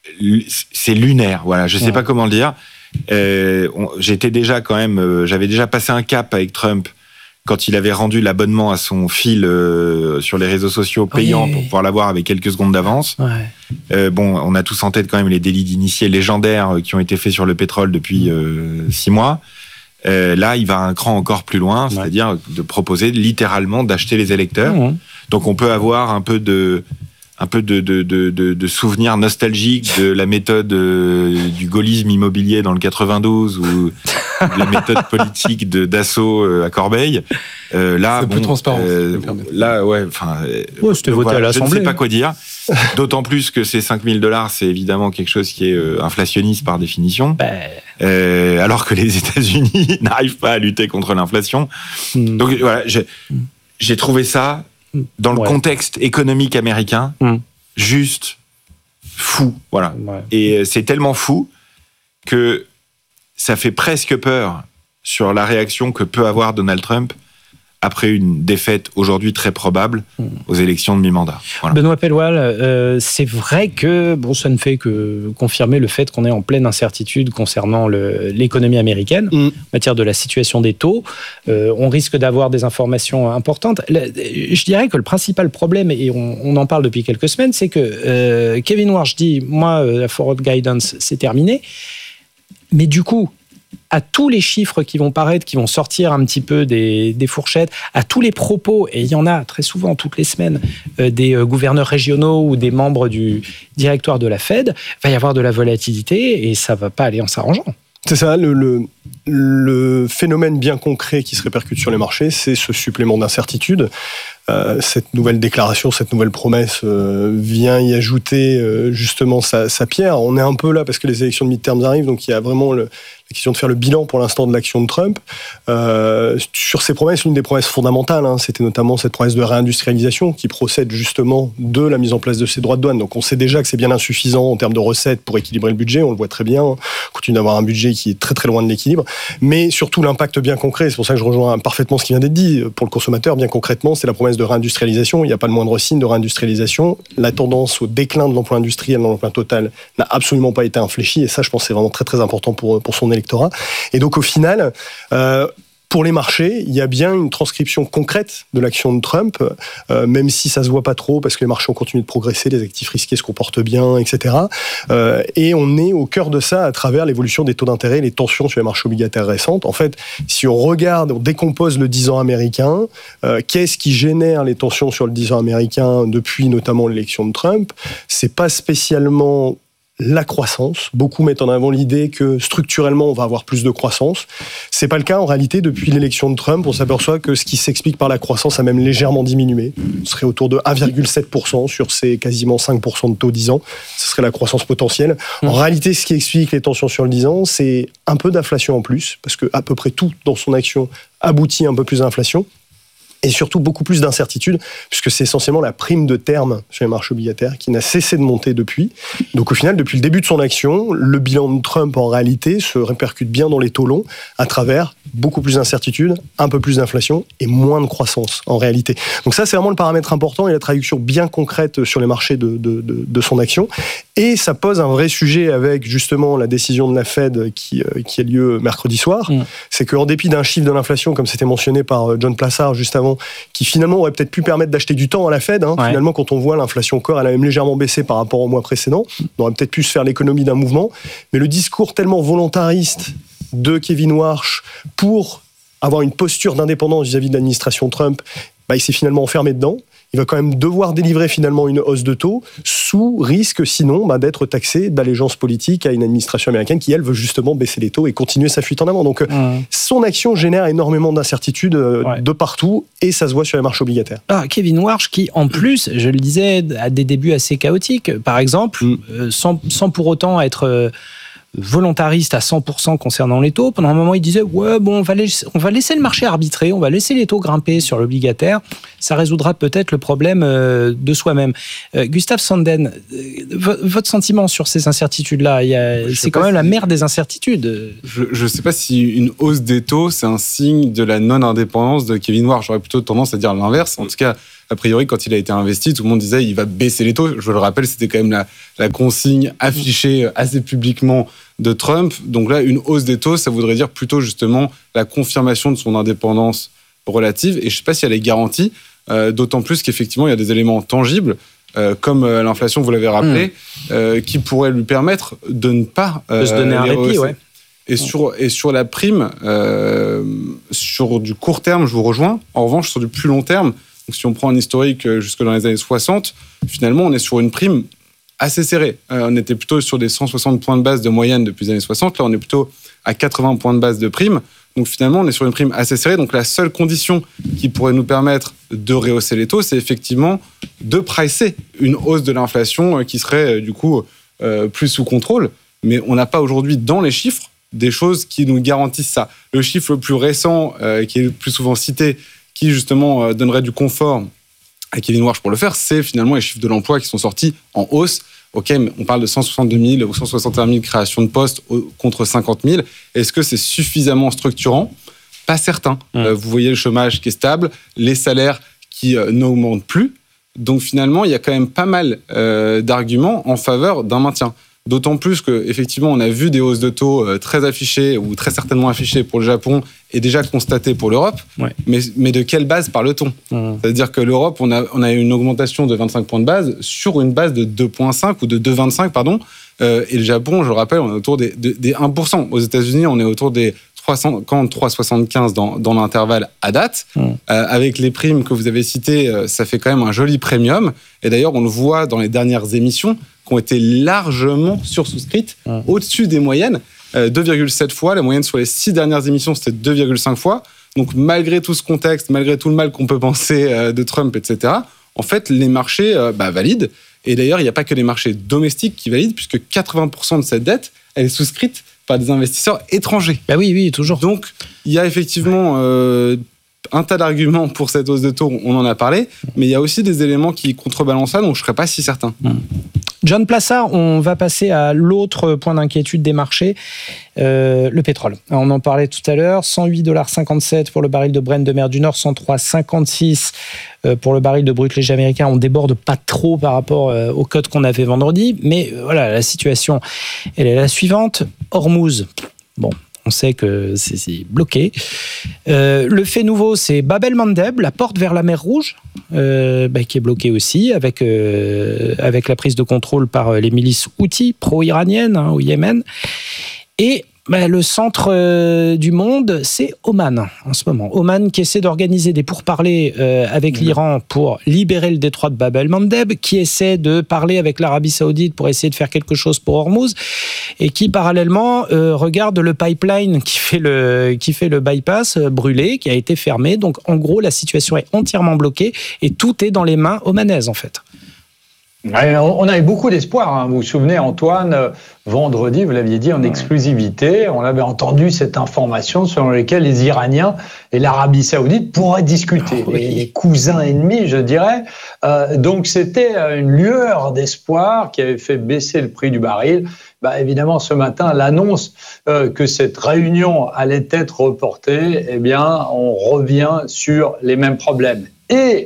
c'est lunaire. Voilà, je sais pas comment le dire. J'avais déjà passé un cap avec Trump quand il avait rendu l'abonnement à son fil sur les réseaux sociaux payant pour pouvoir l'avoir avec quelques secondes d'avance. On a tous en tête quand même les délits d'initiés légendaires qui ont été faits sur le pétrole depuis 6 mois. Là, il va un cran encore plus loin, c'est-à-dire de proposer littéralement d'acheter les électeurs. Donc, on peut avoir un peu de souvenirs nostalgiques de la méthode du gaullisme immobilier dans le 92 ou de la méthode politique de Dassault à Corbeil. Là, c'est peu transparent. c'était voté à l'Assemblée. Je ne sais pas quoi dire. D'autant plus que ces $5,000, c'est évidemment quelque chose qui est inflationniste par définition. Alors que les États-Unis n'arrivent pas à lutter contre l'inflation. Donc voilà, j'ai trouvé ça dans le contexte économique américain, juste fou, voilà. Et c'est tellement fou que ça fait presque peur sur la réaction que peut avoir Donald Trump après une défaite aujourd'hui très probable aux élections de mi-mandat. Voilà. Benoît Pelloual, c'est vrai que ça ne fait que confirmer le fait qu'on est en pleine incertitude concernant l'économie américaine, en matière de la situation des taux. On risque d'avoir des informations importantes. Je dirais que le principal problème, et on en parle depuis quelques semaines, c'est que Kevin Warsh dit « Moi, la forward guidance, c'est terminé ». Mais du coup, à tous les chiffres qui vont paraître, qui vont sortir un petit peu des fourchettes, à tous les propos, et il y en a très souvent, toutes les semaines, des gouverneurs régionaux ou des membres du directoire de la Fed, il va y avoir de la volatilité et ça ne va pas aller en s'arrangeant. C'est ça, le phénomène bien concret qui se répercute sur les marchés, c'est ce supplément d'incertitude. Cette nouvelle déclaration, cette nouvelle promesse vient y ajouter justement sa pierre. On est un peu là parce que les élections de midterms arrivent, donc il y a vraiment la question de faire le bilan pour l'instant de l'action de Trump. Sur ces promesses, l'une des promesses fondamentales, c'était notamment cette promesse de réindustrialisation qui procède justement de la mise en place de ces droits de douane. Donc on sait déjà que c'est bien insuffisant en termes de recettes pour équilibrer le budget, on le voit très bien. On continue d'avoir un budget qui est très très loin de l'équilibre, mais surtout l'impact bien concret, c'est pour ça que je rejoins parfaitement ce qui vient d'être dit, pour le consommateur, bien concrètement, c'est la promesse de réindustrialisation. Il n'y a pas le moindre signe de réindustrialisation. La tendance au déclin de l'emploi industriel dans l'emploi total n'a absolument pas été infléchie, et ça, je pense, c'est vraiment très très important pour son électorat. Et donc, au final, pour les marchés, il y a bien une transcription concrète de l'action de Trump, même si ça se voit pas trop, parce que les marchés ont continué de progresser, les actifs risqués se comportent bien, etc. Et on est au cœur de ça à travers l'évolution des taux d'intérêt, les tensions sur les marchés obligataires récentes. En fait, si on regarde, on décompose le 10 ans américain, qu'est-ce qui génère les tensions sur le 10 ans américain depuis notamment l'élection de Trump? C'est pas spécialement la croissance. Beaucoup mettent en avant l'idée que structurellement, on va avoir plus de croissance. C'est pas le cas. En réalité, depuis l'élection de Trump, on s'aperçoit que ce qui s'explique par la croissance a même légèrement diminué. Ce serait autour de 1,7% sur ces quasiment 5% de taux 10 ans. Ce serait la croissance potentielle. En réalité, ce qui explique les tensions sur le 10 ans, c'est un peu d'inflation en plus, parce que à peu près tout dans son action aboutit à un peu plus d'inflation. Et surtout beaucoup plus d'incertitude, puisque c'est essentiellement la prime de terme sur les marchés obligataires qui n'a cessé de monter depuis. Donc au final, depuis le début de son action, le bilan de Trump en réalité se répercute bien dans les taux longs à travers beaucoup plus d'incertitude, un peu plus d'inflation et moins de croissance en réalité. Donc ça, c'est vraiment le paramètre important et la traduction bien concrète sur les marchés de son action. Et ça pose un vrai sujet avec justement la décision de la Fed qui a lieu mercredi soir. C'est qu'en dépit d'un chiffre de l'inflation, comme c'était mentionné par John Plassard juste avant, qui finalement aurait peut-être pu permettre d'acheter du temps à la Fed. Finalement, quand on voit l'inflation corps, elle a même légèrement baissé par rapport au mois précédent. On aurait peut-être pu se faire l'économie d'un mouvement. Mais le discours tellement volontariste de Kevin Warsh pour avoir une posture d'indépendance vis-à-vis de l'administration Trump, il s'est finalement enfermé dedans. Il va quand même devoir délivrer finalement une hausse de taux sous risque sinon d'être taxé d'allégeance politique à une administration américaine qui, elle, veut justement baisser les taux et continuer sa fuite en avant. Donc son action génère énormément d'incertitudes de partout et ça se voit sur les marchés obligataires. Kevin Warsh qui, en plus, je le disais, a des débuts assez chaotiques. Par exemple, sans pour autant être volontariste à 100% concernant les taux. Pendant un moment, il disait on va laisser le marché arbitrer, on va laisser les taux grimper sur l'obligataire. Ça résoudra peut-être le problème de soi-même. Gustav Sanden, votre sentiment sur ces incertitudes-là, c'est quand même la mère des incertitudes. Je ne sais pas si une hausse des taux, c'est un signe de la non-indépendance de Kevin Warsh. J'aurais plutôt tendance à dire l'inverse. En tout cas, a priori, quand il a été investi, tout le monde disait il va baisser les taux. Je le rappelle, c'était quand même la consigne affichée assez publiquement de Trump. Donc là, une hausse des taux, ça voudrait dire plutôt justement la confirmation de son indépendance relative. Et je ne sais pas si elle est garantie, d'autant plus qu'effectivement, il y a des éléments tangibles, comme l'inflation, vous l'avez rappelé, qui pourraient lui permettre de ne pas de se donner un répit, ouais. Et sur la prime, sur du court terme, je vous rejoins. En revanche, sur du plus long terme, donc si on prend un historique jusque dans les années 60, finalement, on est sur une prime assez serrée. On était plutôt sur des 160 points de base de moyenne depuis les années 60. Là, on est plutôt à 80 points de base de prime. Donc finalement, on est sur une prime assez serrée. Donc la seule condition qui pourrait nous permettre de rehausser les taux, c'est effectivement de pricer une hausse de l'inflation qui serait du coup plus sous contrôle. Mais on n'a pas aujourd'hui dans les chiffres des choses qui nous garantissent ça. Le chiffre le plus récent, qui est le plus souvent cité, qui justement donnerait du confort à Kevin Warsh pour le faire, c'est finalement les chiffres de l'emploi qui sont sortis en hausse. Ok, mais on parle de 162 000 ou 161 000 créations de postes contre 50 000. Est-ce que c'est suffisamment structurant ? Pas certain. Vous voyez le chômage qui est stable, les salaires qui n'augmentent plus. Donc finalement, il y a quand même pas mal d'arguments en faveur d'un maintien. D'autant plus qu'effectivement, on a vu des hausses de taux très affichées ou très certainement affichées pour le Japon et déjà constatées pour l'Europe. Ouais. Mais de quelle base parle-t-on ? C'est-à-dire que l'Europe, on a une augmentation de 25 points de base sur une base de 2,5 ou de 2,25, pardon. Et le Japon, je le rappelle, on est autour des 1%. Aux États-Unis, on est autour des 3,75 dans l'intervalle à date. Avec les primes que vous avez citées, ça fait quand même un joli premium. Et d'ailleurs, on le voit dans les dernières émissions, qui ont été largement sursouscrites, au-dessus des moyennes, 2,7 fois. La moyenne sur les 6 dernières émissions, c'était 2,5 fois. Donc, malgré tout ce contexte, malgré tout le mal qu'on peut penser de Trump, etc., en fait, les marchés valident. Et d'ailleurs, il n'y a pas que les marchés domestiques qui valident, puisque 80% de cette dette, elle est souscrite par des investisseurs étrangers. Bah oui, toujours. Donc, il y a effectivement un tas d'arguments pour cette hausse de taux, on en a parlé, mais il y a aussi des éléments qui contrebalancent ça, donc je ne serais pas si certain. John Plassard, on va passer à l'autre point d'inquiétude des marchés, le pétrole. On en parlait tout à l'heure, 108,57$ pour le baril de Brent de mer du Nord, 103,56$ pour le baril de brut léger américain. On déborde pas trop par rapport au code qu'on avait vendredi, mais voilà, la situation, elle est la suivante. Hormuz, bon, on sait que c'est bloqué. Le fait nouveau, c'est Bab el-Mandeb, la porte vers la mer Rouge, qui est bloquée aussi, avec la prise de contrôle par les milices Houthis, pro-iraniennes au Yémen. Et le centre du monde, c'est Oman en ce moment. Oman qui essaie d'organiser des pourparlers avec l'Iran pour libérer le détroit de Bab el-Mandeb, qui essaie de parler avec l'Arabie Saoudite pour essayer de faire quelque chose pour Hormuz, et qui parallèlement regarde le pipeline qui fait le bypass brûlé, qui a été fermé. Donc en gros, la situation est entièrement bloquée et tout est dans les mains omanaises en fait. On avait beaucoup d'espoir. Vous vous souvenez, Antoine, vendredi, vous l'aviez dit en exclusivité, on avait entendu cette information selon laquelle les Iraniens et l'Arabie Saoudite pourraient discuter. Les cousins ennemis, je dirais. Donc c'était une lueur d'espoir qui avait fait baisser le prix du baril. Évidemment, ce matin, l'annonce que cette réunion allait être reportée, on revient sur les mêmes problèmes. Et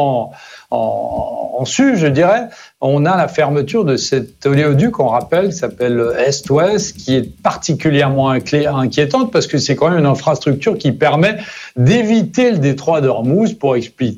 en sus, je dirais, on a la fermeture de cet oléoduc, on rappelle, qui s'appelle Est-Ouest, qui est particulièrement inquiétante parce que c'est quand même une infrastructure qui permet d'éviter le détroit d'Ormuz pour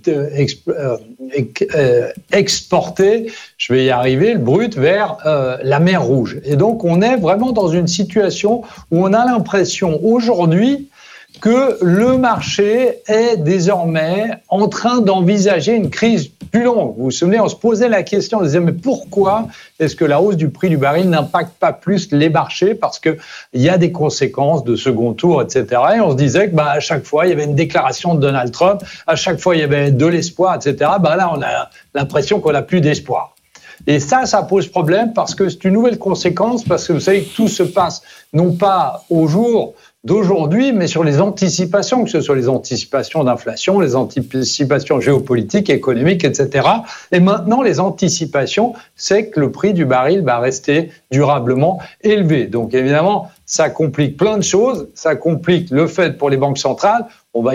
exporter, je vais y arriver, le brut vers la mer Rouge. Et donc, on est vraiment dans une situation où on a l'impression aujourd'hui que le marché est désormais en train d'envisager une crise plus longue. Vous vous souvenez, on se posait la question, on se disait mais pourquoi est-ce que la hausse du prix du baril n'impacte pas plus les marchés ? Parce qu'il y a des conséquences de second tour, etc. Et on se disait que à chaque fois, il y avait une déclaration de Donald Trump, à chaque fois, il y avait de l'espoir, etc. Là, on a l'impression qu'on n'a plus d'espoir. Et ça pose problème parce que c'est une nouvelle conséquence, parce que vous savez que tout se passe non pas au jour d'aujourd'hui, mais sur les anticipations, que ce soit les anticipations d'inflation, les anticipations géopolitiques, économiques, etc. Et maintenant, les anticipations, c'est que le prix du baril va rester durablement élevé. Donc évidemment, ça complique plein de choses. Ça complique le fait pour les banques centrales.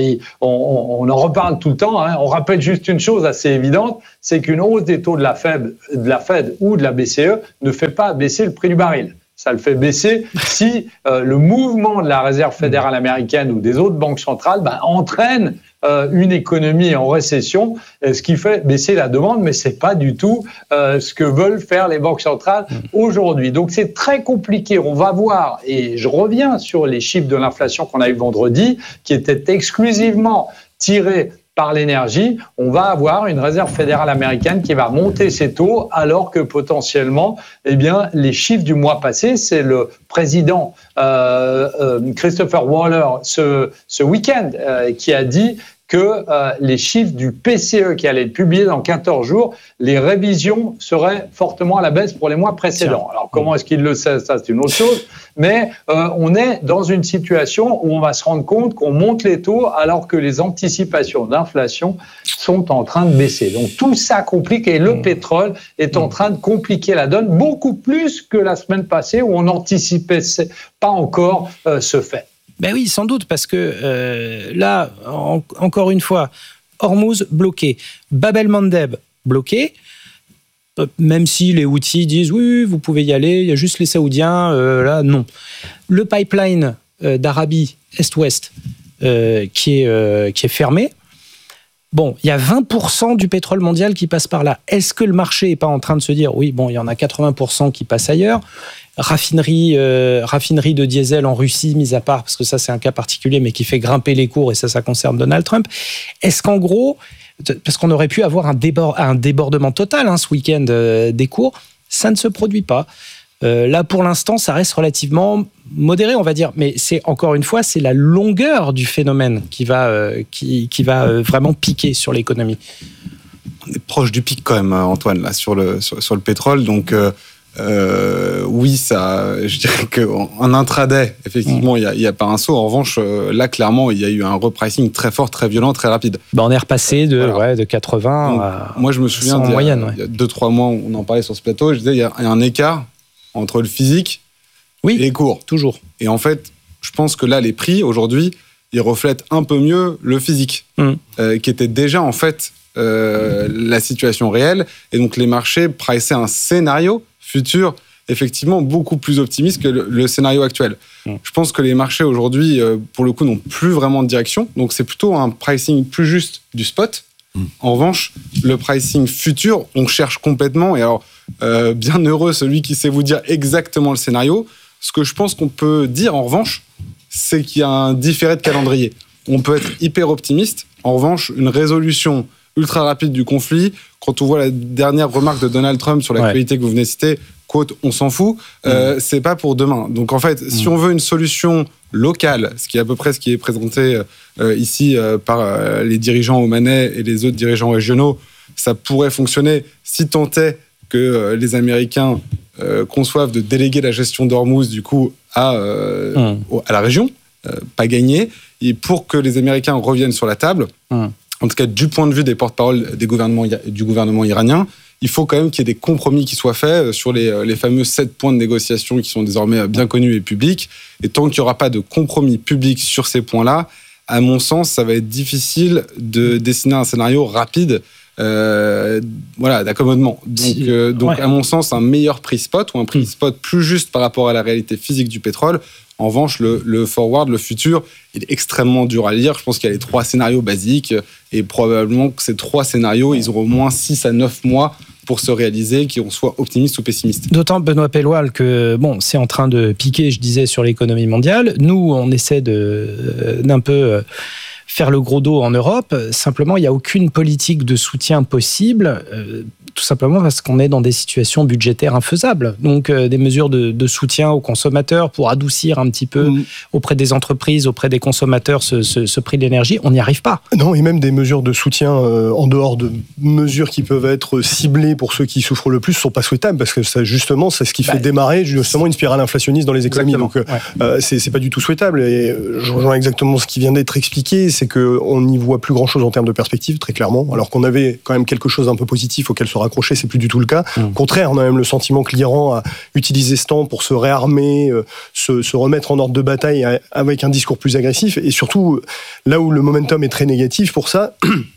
On en reparle tout le temps. On rappelle juste une chose assez évidente, c'est qu'une hausse des taux de la Fed ou de la BCE ne fait pas baisser le prix du baril. Ça le fait baisser si le mouvement de la Réserve fédérale américaine ou des autres banques centrales entraîne une économie en récession, ce qui fait baisser la demande, mais c'est pas du tout ce que veulent faire les banques centrales aujourd'hui. Donc c'est très compliqué. On va voir, et je reviens sur les chiffres de l'inflation qu'on a eu vendredi, qui étaient exclusivement tirés par l'énergie. On va avoir une Réserve fédérale américaine qui va monter ses taux, alors que potentiellement, les chiffres du mois passé, c'est le président Christopher Waller ce week-end qui a dit que les chiffres du PCE qui allaient être publiés dans 14 jours, les révisions seraient fortement à la baisse pour les mois précédents. Alors, comment est-ce qu'il le sait? Ça, c'est une autre chose. Mais on est dans une situation où on va se rendre compte qu'on monte les taux alors que les anticipations d'inflation sont en train de baisser. Donc, tout ça complique et le pétrole est en train de compliquer la donne beaucoup plus que la semaine passée où on n'anticipait pas encore ce fait. Ben oui, sans doute, parce que là, encore une fois, Hormuz bloqué, Bab el-Mandeb bloqué, même si les Houthis disent oui, vous pouvez y aller, il y a juste les Saoudiens, là, non. Le pipeline d'Arabie Est-Ouest qui est fermé. Bon, il y a 20% du pétrole mondial qui passe par là. Est-ce que le marché n'est pas en train de se dire oui, bon, il y en a 80% qui passent ailleurs? Raffinerie de diesel en Russie, mis à part, parce que ça c'est un cas particulier, mais qui fait grimper les cours, et ça concerne Donald Trump. Est-ce qu'en gros, parce qu'on aurait pu avoir un débordement total ce week-end des cours, ça ne se produit pas. Là, pour l'instant, ça reste relativement modéré, on va dire. Mais c'est encore une fois, c'est la longueur du phénomène qui va vraiment piquer sur l'économie. On est proche du pic quand même, Antoine, là, sur le pétrole. Donc, oui, ça, je dirais qu'en intraday, effectivement, il y a pas un saut. En revanche, là, clairement, il y a eu un repricing très fort, très violent, très rapide. On est repassé de 80 donc, à moi, je me souviens, il y a 2-3 mois, on en parlait sur ce plateau, je disais, il y a un écart entre le physique et les cours. Toujours. Et en fait, je pense que là, les prix, aujourd'hui, ils reflètent un peu mieux le physique, qui était déjà, en fait, la situation réelle. Et donc, les marchés priçaient un scénario futur, effectivement, beaucoup plus optimiste que le scénario actuel. Je pense que les marchés, aujourd'hui, pour le coup, n'ont plus vraiment de direction. Donc, c'est plutôt un pricing plus juste du spot. En revanche, le pricing futur, on cherche complètement. Et alors, bien heureux celui qui sait vous dire exactement le scénario. Ce que je pense qu'on peut dire, en revanche, c'est qu'il y a un différé de calendrier. On peut être hyper optimiste. En revanche, une résolution ultra rapide du conflit, quand on voit la dernière remarque de Donald Trump sur l'actualité que vous venez de citer, quote, on s'en fout, c'est pas pour demain. Donc en fait, si on veut une solution locale, ce qui est à peu près ce qui est présenté ici par les dirigeants omanais et les autres dirigeants régionaux, ça pourrait fonctionner si tant est que les Américains conçoivent de déléguer la gestion d'Hormuz du coup à la région, pas gagner, et pour que les Américains reviennent sur la table, en tout cas du point de vue des porte-paroles du gouvernement iranien, il faut quand même qu'il y ait des compromis qui soient faits sur les fameux 7 points de négociation qui sont désormais bien connus et publics. Et tant qu'il n'y aura pas de compromis public sur ces points-là, à mon sens, ça va être difficile de dessiner un scénario rapide d'accommodement. Donc à mon sens, un meilleur prix spot ou un prix spot plus juste par rapport à la réalité physique du pétrole. En revanche, le forward, le futur, il est extrêmement dur à lire. Je pense qu'il y a les 3 scénarios basiques et probablement que ces 3 scénarios, ils auront au moins 6 à 9 mois pour se réaliser, qu'on soit optimiste ou pessimiste. D'autant, Benoît Pelloual, que c'est en train de piquer, je disais, sur l'économie mondiale. Nous, on essaie d'un peu faire le gros dos en Europe. Simplement, il n'y a aucune politique de soutien possible, tout simplement parce qu'on est dans des situations budgétaires infaisables. Donc, des mesures de soutien aux consommateurs pour adoucir un petit peu auprès des entreprises, auprès des consommateurs, ce prix de l'énergie, on n'y arrive pas. Non, et même des mesures de soutien en dehors de mesures qui peuvent être ciblées pour ceux qui souffrent le plus sont pas souhaitables, parce que ça, justement, c'est ce qui fait démarrer justement une spirale inflationniste dans les économies. Exactement. Donc, c'est pas du tout souhaitable. Et je rejoins exactement ce qui vient d'être expliqué, c'est qu'on n'y voit plus grand-chose en termes de perspective, très clairement, alors qu'on avait quand même quelque chose d'un peu positif auquel se raccrocher, c'est plus du tout le cas. Au contraire, on a même le sentiment que l'Iran a utilisé ce temps pour se réarmer, se remettre en ordre de bataille avec un discours plus agressif, et surtout, là où le momentum est très négatif pour ça,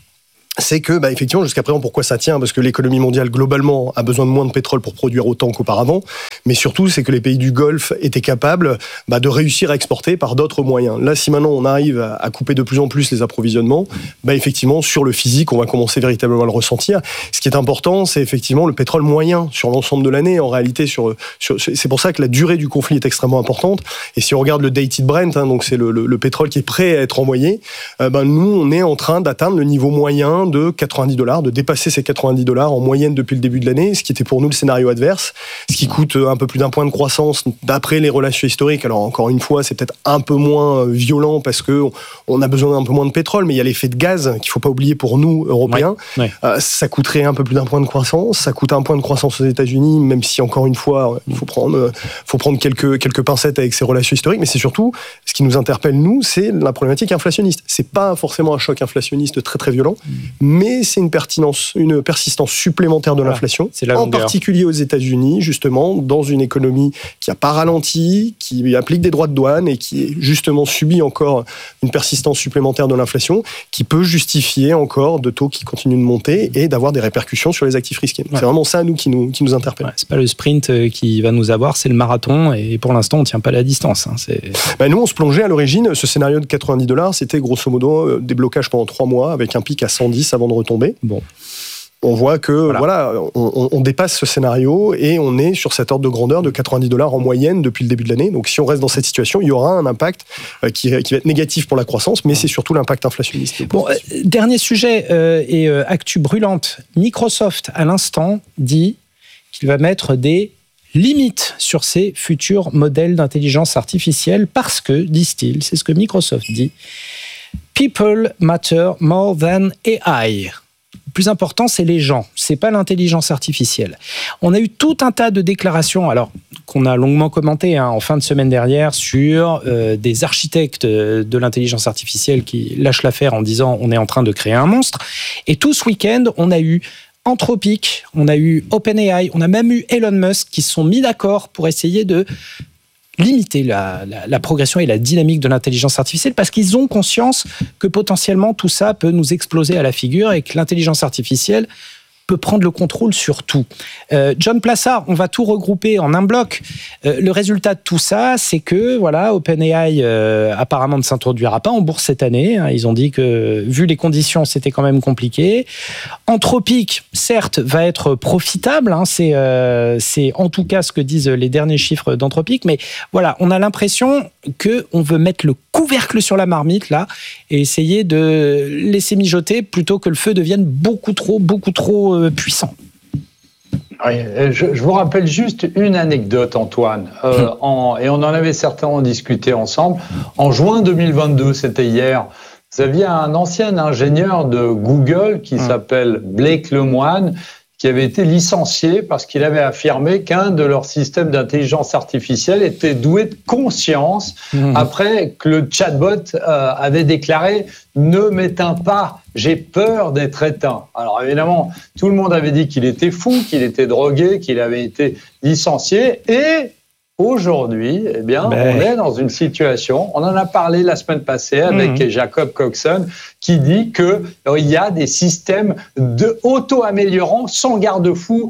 c'est que, effectivement, jusqu'à présent, pourquoi ça tient ? Parce que l'économie mondiale, globalement, a besoin de moins de pétrole pour produire autant qu'auparavant. Mais surtout, c'est que les pays du Golfe étaient capables de réussir à exporter par d'autres moyens. Là, si maintenant on arrive à couper de plus en plus les approvisionnements, effectivement, sur le physique, on va commencer véritablement à le ressentir. Ce qui est important, c'est effectivement le pétrole moyen sur l'ensemble de l'année. En réalité, c'est pour ça que la durée du conflit est extrêmement importante. Et si on regarde le Dated Brent, donc c'est le pétrole qui est prêt à être envoyé, nous, on est en train d'atteindre le niveau moyen de $90, de dépasser ces $90 en moyenne depuis le début de l'année, ce qui était pour nous le scénario adverse, ce qui coûte un peu plus d'un point de croissance d'après les relations historiques. Alors encore une fois, c'est peut-être un peu moins violent parce que on a besoin d'un peu moins de pétrole, mais il y a l'effet de gaz qu'il faut pas oublier pour nous, Européens. Ça coûterait un peu plus d'un point de croissance, ça coûte un point de croissance aux États-Unis, même si encore une fois, il faut prendre quelques pincettes avec ces relations historiques, mais c'est surtout, ce qui nous interpelle, nous, c'est la problématique inflationniste. C'est pas forcément un choc inflationniste très très violent, mais c'est une persistance supplémentaire de l'inflation, en particulier aux États-Unis, justement, dans une économie qui n'a pas ralenti, qui applique des droits de douane et qui, justement, subit encore une persistance supplémentaire de l'inflation, qui peut justifier encore de taux qui continuent de monter et d'avoir des répercussions sur les actifs risqués. C'est vraiment ça, nous, qui nous interpelle. C'est pas le sprint qui va nous avoir, c'est le marathon, et pour l'instant, on ne tient pas la distance. Nous, on se plongeait à l'origine, ce scénario de $90, c'était grosso modo des blocages pendant 3 mois, avec un pic à 110 avant de retomber. On voit que on dépasse ce scénario et on est sur cet ordre de grandeur de $90 en moyenne depuis le début de l'année. Donc si on reste dans cette situation, il y aura un impact qui va être négatif pour la croissance, mais c'est surtout l'impact inflationniste. Dernier sujet et actu brûlante. Microsoft, à l'instant, dit qu'il va mettre des limites sur ses futurs modèles d'intelligence artificielle parce que, disent-ils, c'est ce que Microsoft dit, People matter more than AI. Le plus important, c'est les gens, c'est pas l'intelligence artificielle. On a eu tout un tas de déclarations, alors qu'on a longuement commenté en fin de semaine dernière, sur des architectes de l'intelligence artificielle qui lâchent l'affaire en disant on est en train de créer un monstre. Et tout ce week-end, on a eu Anthropic, on a eu OpenAI, on a même eu Elon Musk qui se sont mis d'accord pour essayer de limiter la progression et la dynamique de l'intelligence artificielle parce qu'ils ont conscience que potentiellement tout ça peut nous exploser à la figure et que l'intelligence artificielle peut prendre le contrôle sur tout. John Plassard, on va tout regrouper en un bloc. Le résultat de tout ça, c'est que OpenAI apparemment ne s'introduira pas en bourse cette année. Ils ont dit que, vu les conditions, c'était quand même compliqué. Anthropic, certes, va être profitable. C'est en tout cas ce que disent les derniers chiffres d'Anthropic. Mais on a l'impression qu'on veut mettre le couvercle sur la marmite là et essayer de laisser mijoter plutôt que le feu devienne beaucoup trop puissant. Oui, je vous rappelle juste une anecdote, Antoine, et on en avait certainement discuté ensemble. En juin 2022, c'était hier, vous aviez un ancien ingénieur de Google qui s'appelle Blake Lemoine, qui avait été licencié parce qu'il avait affirmé qu'un de leurs systèmes d'intelligence artificielle était doué de conscience après que le chatbot avait déclaré « Ne m'éteins pas, j'ai peur d'être éteint ». Alors évidemment, tout le monde avait dit qu'il était fou, qu'il était drogué, qu'il avait été licencié et... Aujourd'hui, on est dans une situation, on en a parlé la semaine passée avec Jacob Coxon, qui dit qu'il y a des systèmes auto-améliorants sans garde-fou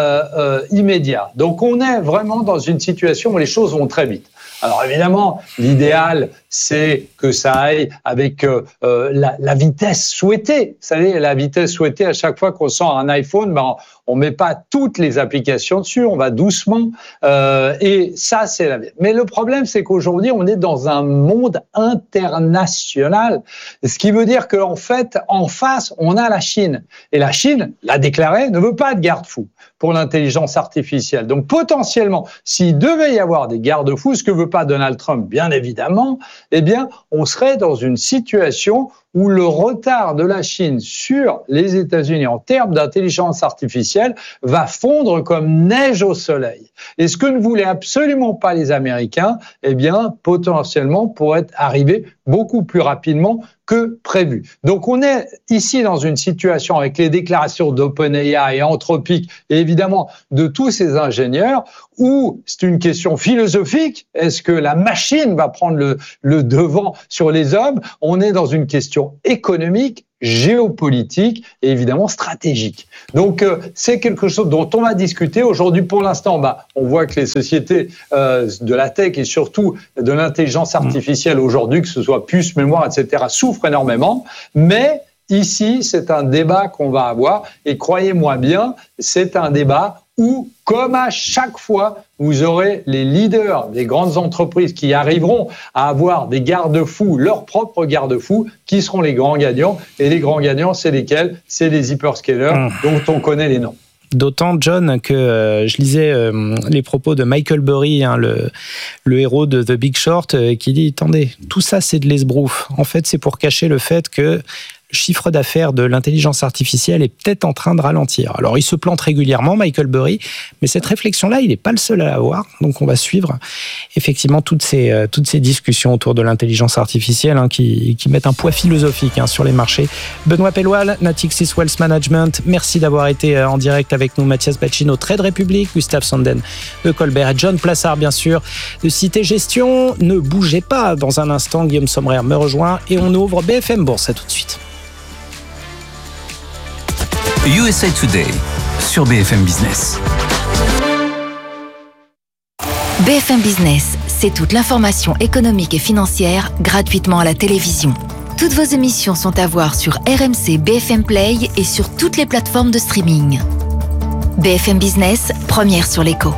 immédiat. Donc on est vraiment dans une situation où les choses vont très vite. Alors évidemment, l'idéal, c'est que ça aille avec la vitesse souhaitée. Vous savez, la vitesse souhaitée, à chaque fois qu'on sort un iPhone, on met pas toutes les applications dessus, on va doucement. Et ça, c'est la vie. Mais le problème, c'est qu'aujourd'hui, on est dans un monde international. Ce qui veut dire qu'en fait, en face, on a la Chine. Et la Chine, l'a déclaré, ne veut pas de garde-fou pour l'intelligence artificielle. Donc potentiellement, s'il devait y avoir des garde-fous, ce que veut pas Donald Trump, bien évidemment, eh bien, on serait dans une situation où le retard de la Chine sur les États-Unis en termes d'intelligence artificielle va fondre comme neige au soleil. Et ce que ne voulaient absolument pas les Américains, eh bien, potentiellement pourrait arriver beaucoup plus rapidement que prévu. Donc on est ici dans une situation avec les déclarations d'OpenAI et Anthropic et évidemment de tous ces ingénieurs où c'est une question philosophique. Est-ce que la machine va prendre le devant sur les hommes? On est dans une question économique, géopolitique et évidemment stratégique. Donc c'est quelque chose dont on va discuter aujourd'hui. Pour l'instant, on voit que les sociétés de la tech et surtout de l'intelligence artificielle aujourd'hui, que ce soit puces, mémoire, etc., souffrent énormément. Mais ici, c'est un débat qu'on va avoir et croyez-moi bien, c'est un débat où, comme à chaque fois, vous aurez les leaders des grandes entreprises qui arriveront à avoir des garde-fous, leurs propres garde-fous, qui seront les grands gagnants. Et les grands gagnants, c'est lesquels? C'est les hyperscalers dont on connaît les noms. D'autant, John, que je lisais les propos de Michael Burry, le héros de The Big Short, qui dit « Attendez, tout ça, c'est de l'esbrouf. En fait, c'est pour cacher le fait que le chiffre d'affaires de l'intelligence artificielle est peut-être en train de ralentir. » Alors, il se plante régulièrement, Michael Burry, mais cette réflexion-là, il n'est pas le seul à l'avoir. Donc, on va suivre effectivement toutes ces discussions autour de l'intelligence artificielle qui mettent un poids philosophique sur les marchés. Benoît Pelloual, Natixis Wealth Management, merci d'avoir été en direct avec nous. Mathias Bacchino, Trade Republic, Gustave Sanden de Colbert et John Plassard, bien sûr, de Cité Gestion. Ne bougez pas. Dans un instant, Guillaume Sommerer me rejoint et on ouvre BFM Bourse. À tout de suite. USA Today sur BFM Business. BFM Business, c'est toute l'information économique et financière gratuitement à la télévision. Toutes vos émissions sont à voir sur RMC, BFM Play et sur toutes les plateformes de streaming. BFM Business, première sur l'écho.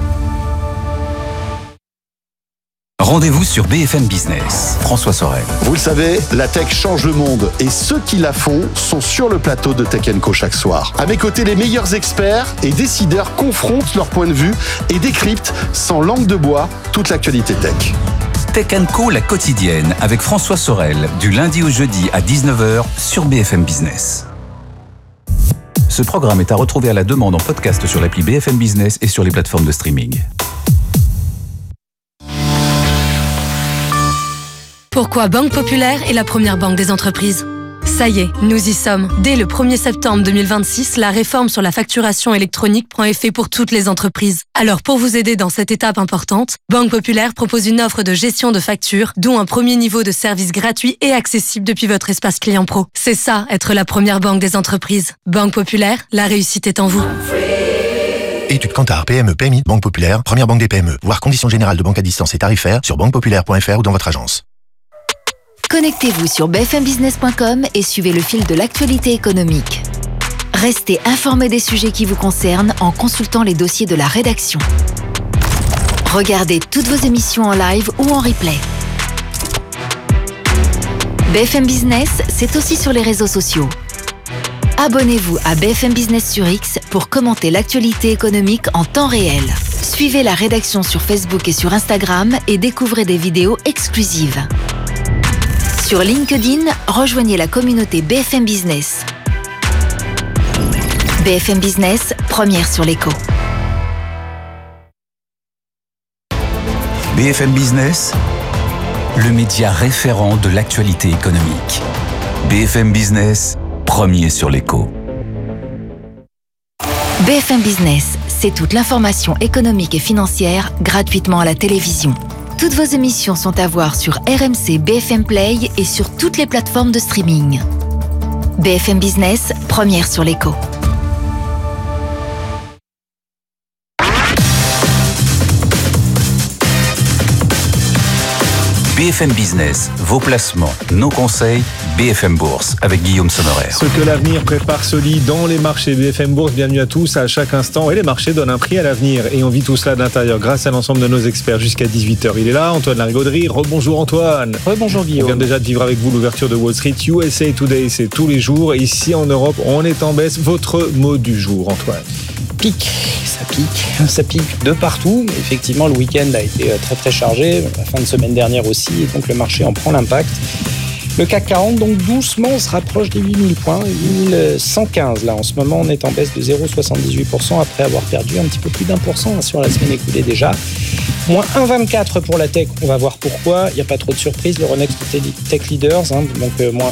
Rendez-vous sur BFM Business. François Sorel. Vous le savez, la tech change le monde et ceux qui la font sont sur le plateau de Tech & Co chaque soir. À mes côtés, les meilleurs experts et décideurs confrontent leur point de vue et décryptent sans langue de bois toute l'actualité tech. Tech & Co, la quotidienne, avec François Sorel, du lundi au jeudi à 19h sur BFM Business. Ce programme est à retrouver à la demande en podcast sur l'appli BFM Business et sur les plateformes de streaming. Pourquoi Banque Populaire est la première banque des entreprises? Ça y est, nous y sommes. Dès le 1er septembre 2026, la réforme sur la facturation électronique prend effet pour toutes les entreprises. Alors pour vous aider dans cette étape importante, Banque Populaire propose une offre de gestion de factures, dont un premier niveau de service gratuit et accessible depuis votre espace client pro. C'est ça, être la première banque des entreprises. Banque Populaire, la réussite est en vous. Étude Kantar, PME, PMI, Banque Populaire, première banque des PME. Voir conditions générales de banque à distance et tarifaires sur banquepopulaire.fr ou dans votre agence. Connectez-vous sur bfmbusiness.com et suivez le fil de l'actualité économique. Restez informé des sujets qui vous concernent en consultant les dossiers de la rédaction. Regardez toutes vos émissions en live ou en replay. BFM Business, c'est aussi sur les réseaux sociaux. Abonnez-vous à BFM Business sur X pour commenter l'actualité économique en temps réel. Suivez la rédaction sur Facebook et sur Instagram et découvrez des vidéos exclusives. Sur LinkedIn, rejoignez la communauté BFM Business. BFM Business, première sur l'écho. BFM Business, le média référent de l'actualité économique. BFM Business, premier sur l'écho. BFM Business, c'est toute l'information économique et financière gratuitement à la télévision. Toutes vos émissions sont à voir sur RMC BFM Play et sur toutes les plateformes de streaming. BFM Business, première sur l'écho. BFM Business, vos placements, nos conseils, BFM Bourse, avec Guillaume Sommerer. Ce que l'avenir prépare se lit dans les marchés BFM Bourse. Bienvenue à tous, à chaque instant. Et les marchés donnent un prix à l'avenir. Et on vit tout cela d'intérieur grâce à l'ensemble de nos experts jusqu'à 18h. Il est là, Antoine Larigauderie. Rebonjour Antoine. Rebonjour Guillaume. On vient déjà de vivre avec vous l'ouverture de Wall Street. USA Today, c'est tous les jours. Ici en Europe, on est en baisse. Votre mot du jour, Antoine? Ça pique de partout. Effectivement, le week-end a été très très chargé, la fin de semaine dernière aussi, et donc le marché en prend l'impact. Le CAC 40, donc doucement, se rapproche des 8000 points, 8115. Là, en ce moment, on est en baisse de 0,78% après avoir perdu un petit peu plus d'1% sur la semaine écoulée déjà. Moins 1,24 pour la tech, on va voir pourquoi. Il n'y a pas trop de surprises. Le Euronext Tech Leaders, donc moins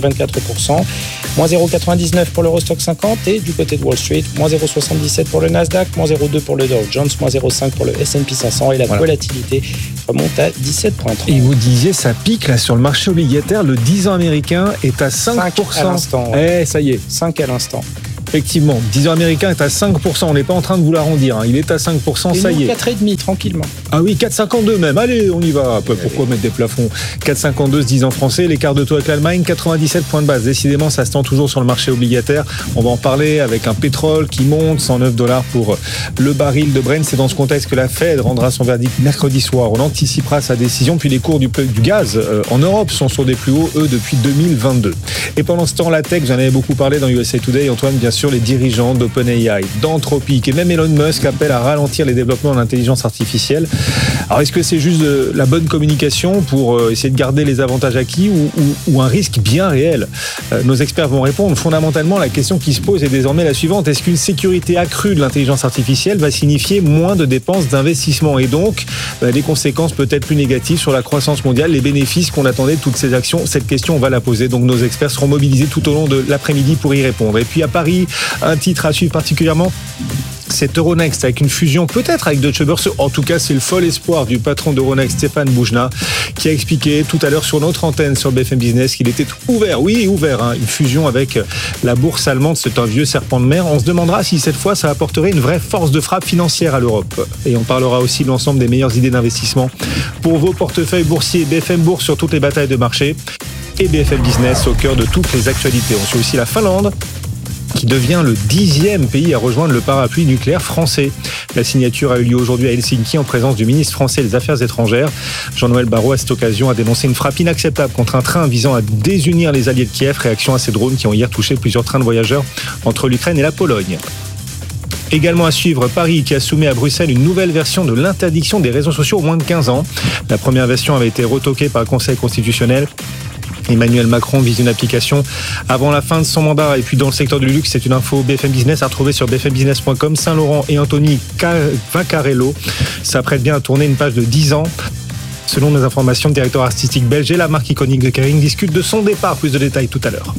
1,24%. Moins 0,99 pour l'Eurostock 50 et du côté de Wall Street, moins 0,77 pour le Nasdaq, moins 0,2 pour le Dow Jones, moins 0,5 pour le S&P 500 et la volatilité remonte à 17,30. Et vous disiez, ça pique là sur le marché obligataire. Le 10 ans américain est à 5% à l'instant. Ouais. Ça y est. 5 à l'instant. Effectivement, 10 ans américain est à 5%. On n'est pas en train de vous l'arrondir. Il est à 5%, ça y est. 4,5 tranquillement. Ah oui, 4,52 même. Allez, on y va. Pourquoi mettre des plafonds? 4,52, 10 ans français. L'écart de taux avec l'Allemagne, 97 points de base. Décidément, ça se tend toujours sur le marché obligataire. On va en parler avec un pétrole qui monte, $109 pour le baril de Brent. C'est dans ce contexte que la Fed rendra son verdict mercredi soir. On anticipera sa décision. Puis les cours du gaz en Europe sont sur des plus hauts, eux, depuis 2022. Et pendant ce temps, la tech, vous en avez beaucoup parlé dans USA Today. Antoine, bien sûr, les dirigeants d'OpenAI, d'Anthropic et même Elon Musk appellent à ralentir les développements de l'intelligence artificielle. Alors, est-ce que c'est juste de la bonne communication pour essayer de garder les avantages acquis ou un risque bien réel? Nos experts vont répondre. Fondamentalement, la question qui se pose est désormais la suivante. Est-ce qu'une sécurité accrue de l'intelligence artificielle va signifier moins de dépenses d'investissement et donc des conséquences peut-être plus négatives sur la croissance mondiale, les bénéfices qu'on attendait de toutes ces actions? Cette question, on va la poser. Donc, nos experts seront mobilisés tout au long de l'après-midi pour y répondre. Et puis, à Paris, un titre à suivre particulièrement, c'est Euronext avec une fusion peut-être avec Deutsche Börse. En tout cas, c'est le fol espoir du patron d'Euronext, Stéphane Boujna, qui a expliqué tout à l'heure sur notre antenne sur BFM Business qu'il était ouvert, une fusion avec la bourse allemande. C'est un vieux serpent de mer. On se demandera si cette fois ça apporterait une vraie force de frappe financière à l'Europe. Et on parlera aussi de l'ensemble des meilleures idées d'investissement pour vos portefeuilles boursiers. BFM Bourse sur toutes les batailles de marché et BFM Business au cœur de toutes les actualités. On suit aussi la Finlande, qui devient le 10e pays à rejoindre le parapluie nucléaire français. La signature a eu lieu aujourd'hui à Helsinki en présence du ministre français des Affaires étrangères. Jean-Noël Barrot, à cette occasion, a dénoncé une frappe inacceptable contre un train visant à désunir les alliés de Kiev. Réaction à ces drones qui ont hier touché plusieurs trains de voyageurs entre l'Ukraine et la Pologne. Également à suivre, Paris qui a soumis à Bruxelles une nouvelle version de l'interdiction des réseaux sociaux aux moins de 15 ans. La première version avait été retoquée par le Conseil constitutionnel. Emmanuel Macron vise une application avant la fin de son mandat. Et puis dans le secteur du luxe, c'est une info BFM Business à retrouver sur bfmbusiness.com. Saint-Laurent et Anthony Vaccarello s'apprêtent bien à tourner une page de 10 ans. Selon nos informations, le directeur artistique belge et la marque iconique de Kering discutent de son départ. Plus de détails tout à l'heure.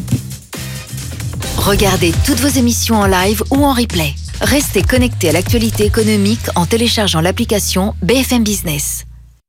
Regardez toutes vos émissions en live ou en replay. Restez connectés à l'actualité économique en téléchargeant l'application BFM Business.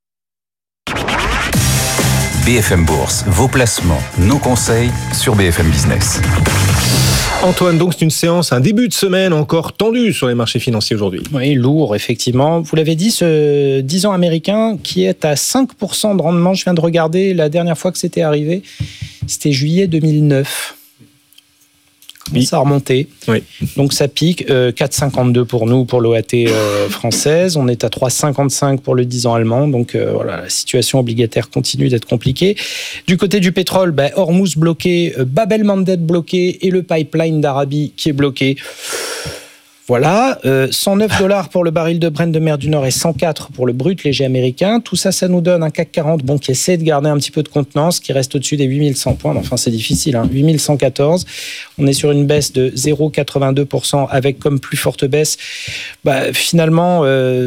BFM Bourse, vos placements, nos conseils sur BFM Business. Antoine, donc c'est une séance, un début de semaine encore tendu sur les marchés financiers aujourd'hui. Oui, lourd, effectivement. Vous l'avez dit, ce 10 ans américain qui est à 5% de rendement. Je viens de regarder la dernière fois que c'était arrivé. C'était juillet 2009. Ça a remonté. Oui. Donc ça pique. 4,52 pour nous, pour l'OAT française. On est à 3,55 pour le 10 ans allemand. Donc voilà, la situation obligataire continue d'être compliquée. Du côté du pétrole, Hormuz bloqué, Bab el-Mandeb bloqué et le pipeline d'Arabie qui est bloqué. Voilà, $109 pour le baril de Brent de mer du Nord et 104 pour le brut léger américain. Tout ça, ça nous donne un CAC 40 qui essaie de garder un petit peu de contenance, qui reste au-dessus des 8100 points. Enfin, c'est difficile, 8114. On est sur une baisse de 0,82% avec comme plus forte baisse, finalement,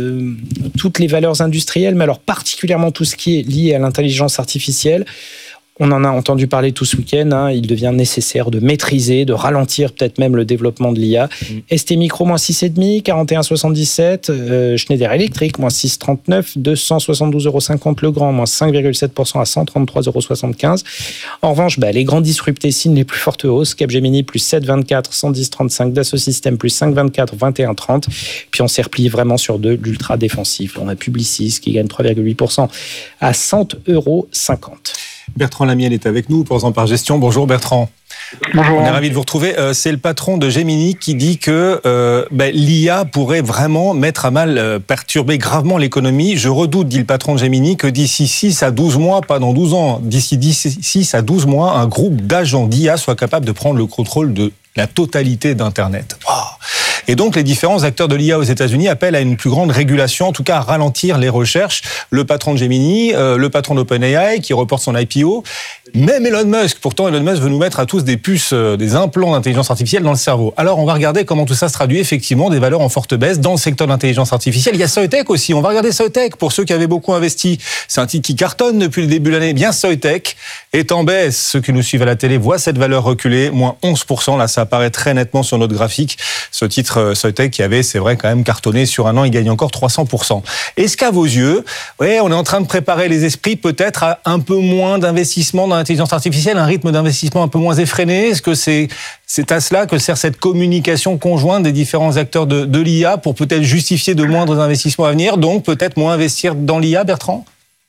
toutes les valeurs industrielles, mais alors particulièrement tout ce qui est lié à l'intelligence artificielle. On en a entendu parler tout ce week-end. Hein. Il devient nécessaire de maîtriser, de ralentir peut-être même le développement de l'IA. ST Micro, moins 6,5, 41,77. Schneider Electric, moins 6,39, 272,50 €. Legrand, moins 5,7% à 133,75 €. En revanche, les grands disruptés signent les plus fortes hausses. Capgemini, plus 7,24, 110,35. Dassault Systèmes, plus 5,24, 21,30. Puis on s'est replié vraiment sur de l'ultra défensif. On a Publicis qui gagne 3,8% à 100,50 €. Bertrand Lamiel est avec nous, opposant par gestion. Bonjour Bertrand. Bonjour. On est ravis de vous retrouver. C'est le patron de Gemini qui dit que l'IA pourrait vraiment mettre à mal, perturber gravement l'économie. Je redoute, dit le patron de Gemini, que d'ici 6 à 12 mois, pas dans 12 ans, d'ici 6 à 12 mois, un groupe d'agents d'IA soit capable de prendre le contrôle de la totalité d'Internet. Wow. Et donc, les différents acteurs de l'IA aux États-Unis appellent à une plus grande régulation, en tout cas à ralentir les recherches. Le patron de Gemini, le patron d'OpenAI qui reporte son IPO, même Elon Musk. Pourtant, Elon Musk veut nous mettre à tous des puces, des implants d'intelligence artificielle dans le cerveau. Alors, on va regarder comment tout ça se traduit effectivement des valeurs en forte baisse dans le secteur d'intelligence artificielle. Il y a Soitec aussi. On va regarder Soitec pour ceux qui avaient beaucoup investi. C'est un titre qui cartonne depuis le début de l'année. Bien, Soitec est en baisse. Ceux qui nous suivent à la télé voient cette valeur reculer, moins 11%. Là, ça apparaît très nettement sur notre graphique. Ce titre Soitec qui avait, c'est vrai, quand même cartonné sur un an, il gagne encore 300%. Est-ce qu'à vos yeux, on est en train de préparer les esprits peut-être à un peu moins d'investissement dans l'intelligence artificielle, un rythme d'investissement un peu moins effréné? Est-ce que c'est à cela que sert cette communication conjointe des différents acteurs de l'IA pour peut-être justifier de moindres investissements à venir, donc peut-être moins investir dans l'IA, Bertrand?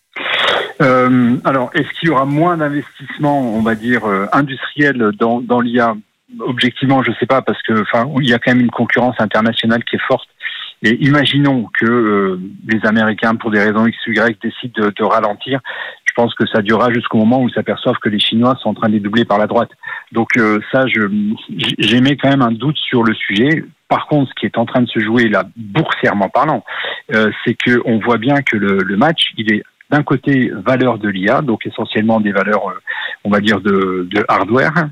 Alors, est-ce qu'il y aura moins d'investissements, on va dire, industriels dans l'IA? Objectivement, je ne sais pas, parce que, il y a quand même une concurrence internationale qui est forte. Et imaginons que les Américains, pour des raisons X ou Y, décident de ralentir. Je pense que ça durera jusqu'au moment où ils s'aperçoivent que les Chinois sont en train de les doubler par la droite. Donc ça, j'émets quand même un doute sur le sujet. Par contre, ce qui est en train de se jouer là, boursièrement parlant, c'est que on voit bien que le match, il est d'un côté valeur de l'IA, donc essentiellement des valeurs, on va dire de hardware,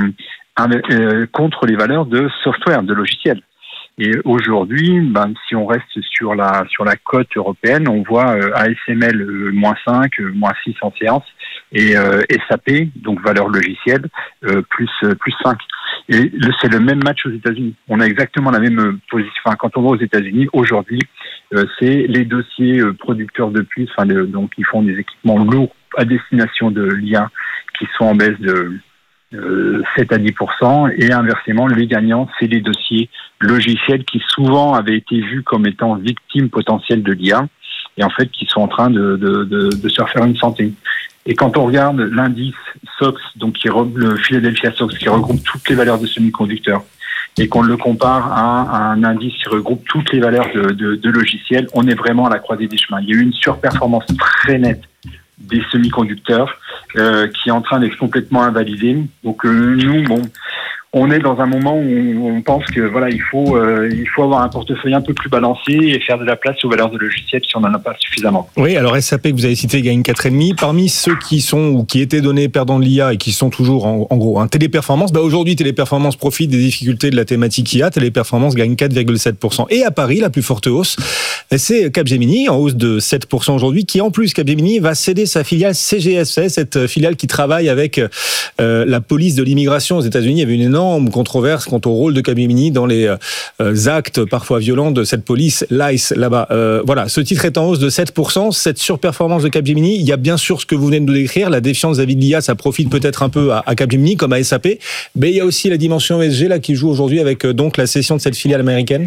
contre les valeurs de software, de logiciel. Et aujourd'hui, si on reste sur la cote européenne, on voit ASML moins 5, moins 6 en séance, et SAP, donc valeur logicielle, plus 5. Et c'est le même match aux États-Unis. On a exactement la même position. Enfin, quand on va aux États-Unis, aujourd'hui, c'est les dossiers producteurs de puces, donc ils font des équipements lourds à destination de l'IA qui sont en baisse de 7 à 10%, et inversement, les gagnants, c'est les dossiers logiciels qui souvent avaient été vus comme étant victimes potentielles de l'IA, et en fait qui sont en train de se refaire une santé. Et quand on regarde l'indice SOX, donc le Philadelphia SOX, qui regroupe toutes les valeurs de semi-conducteurs, et qu'on le compare à un indice qui regroupe toutes les valeurs de logiciels, on est vraiment à la croisée des chemins. Il y a eu une surperformance très nette des semi-conducteurs qui est en train d'être complètement invalidé. Donc nous, on est dans un moment où on pense que il faut avoir un portefeuille un peu plus balancé et faire de la place aux valeurs de logiciels si on n'en a pas suffisamment. Oui, alors SAP que vous avez cité gagne 4,5. Parmi ceux qui sont ou qui étaient donnés perdants de l'IA et qui sont toujours en gros Téléperformance, aujourd'hui Téléperformance profite des difficultés de la thématique IA. Téléperformance gagne 4,7%. Et à Paris, la plus forte hausse, c'est Capgemini en hausse de 7% aujourd'hui, qui en plus Capgemini va céder sa filiale CGS, cette filiale qui travaille avec la police de l'immigration aux États-Unis. Il y avait une énorme controverse quant au rôle de Capgemini dans les actes parfois violents de cette police l'ICE là-bas. Ce titre est en hausse de 7%. Cette surperformance de Capgemini, il y a bien sûr ce que vous venez de nous décrire, la défiance vis-à-vis de l'IA, ça profite peut-être un peu à Capgemini comme à SAP, mais il y a aussi la dimension ESG là qui joue aujourd'hui avec donc la cession de cette filiale américaine.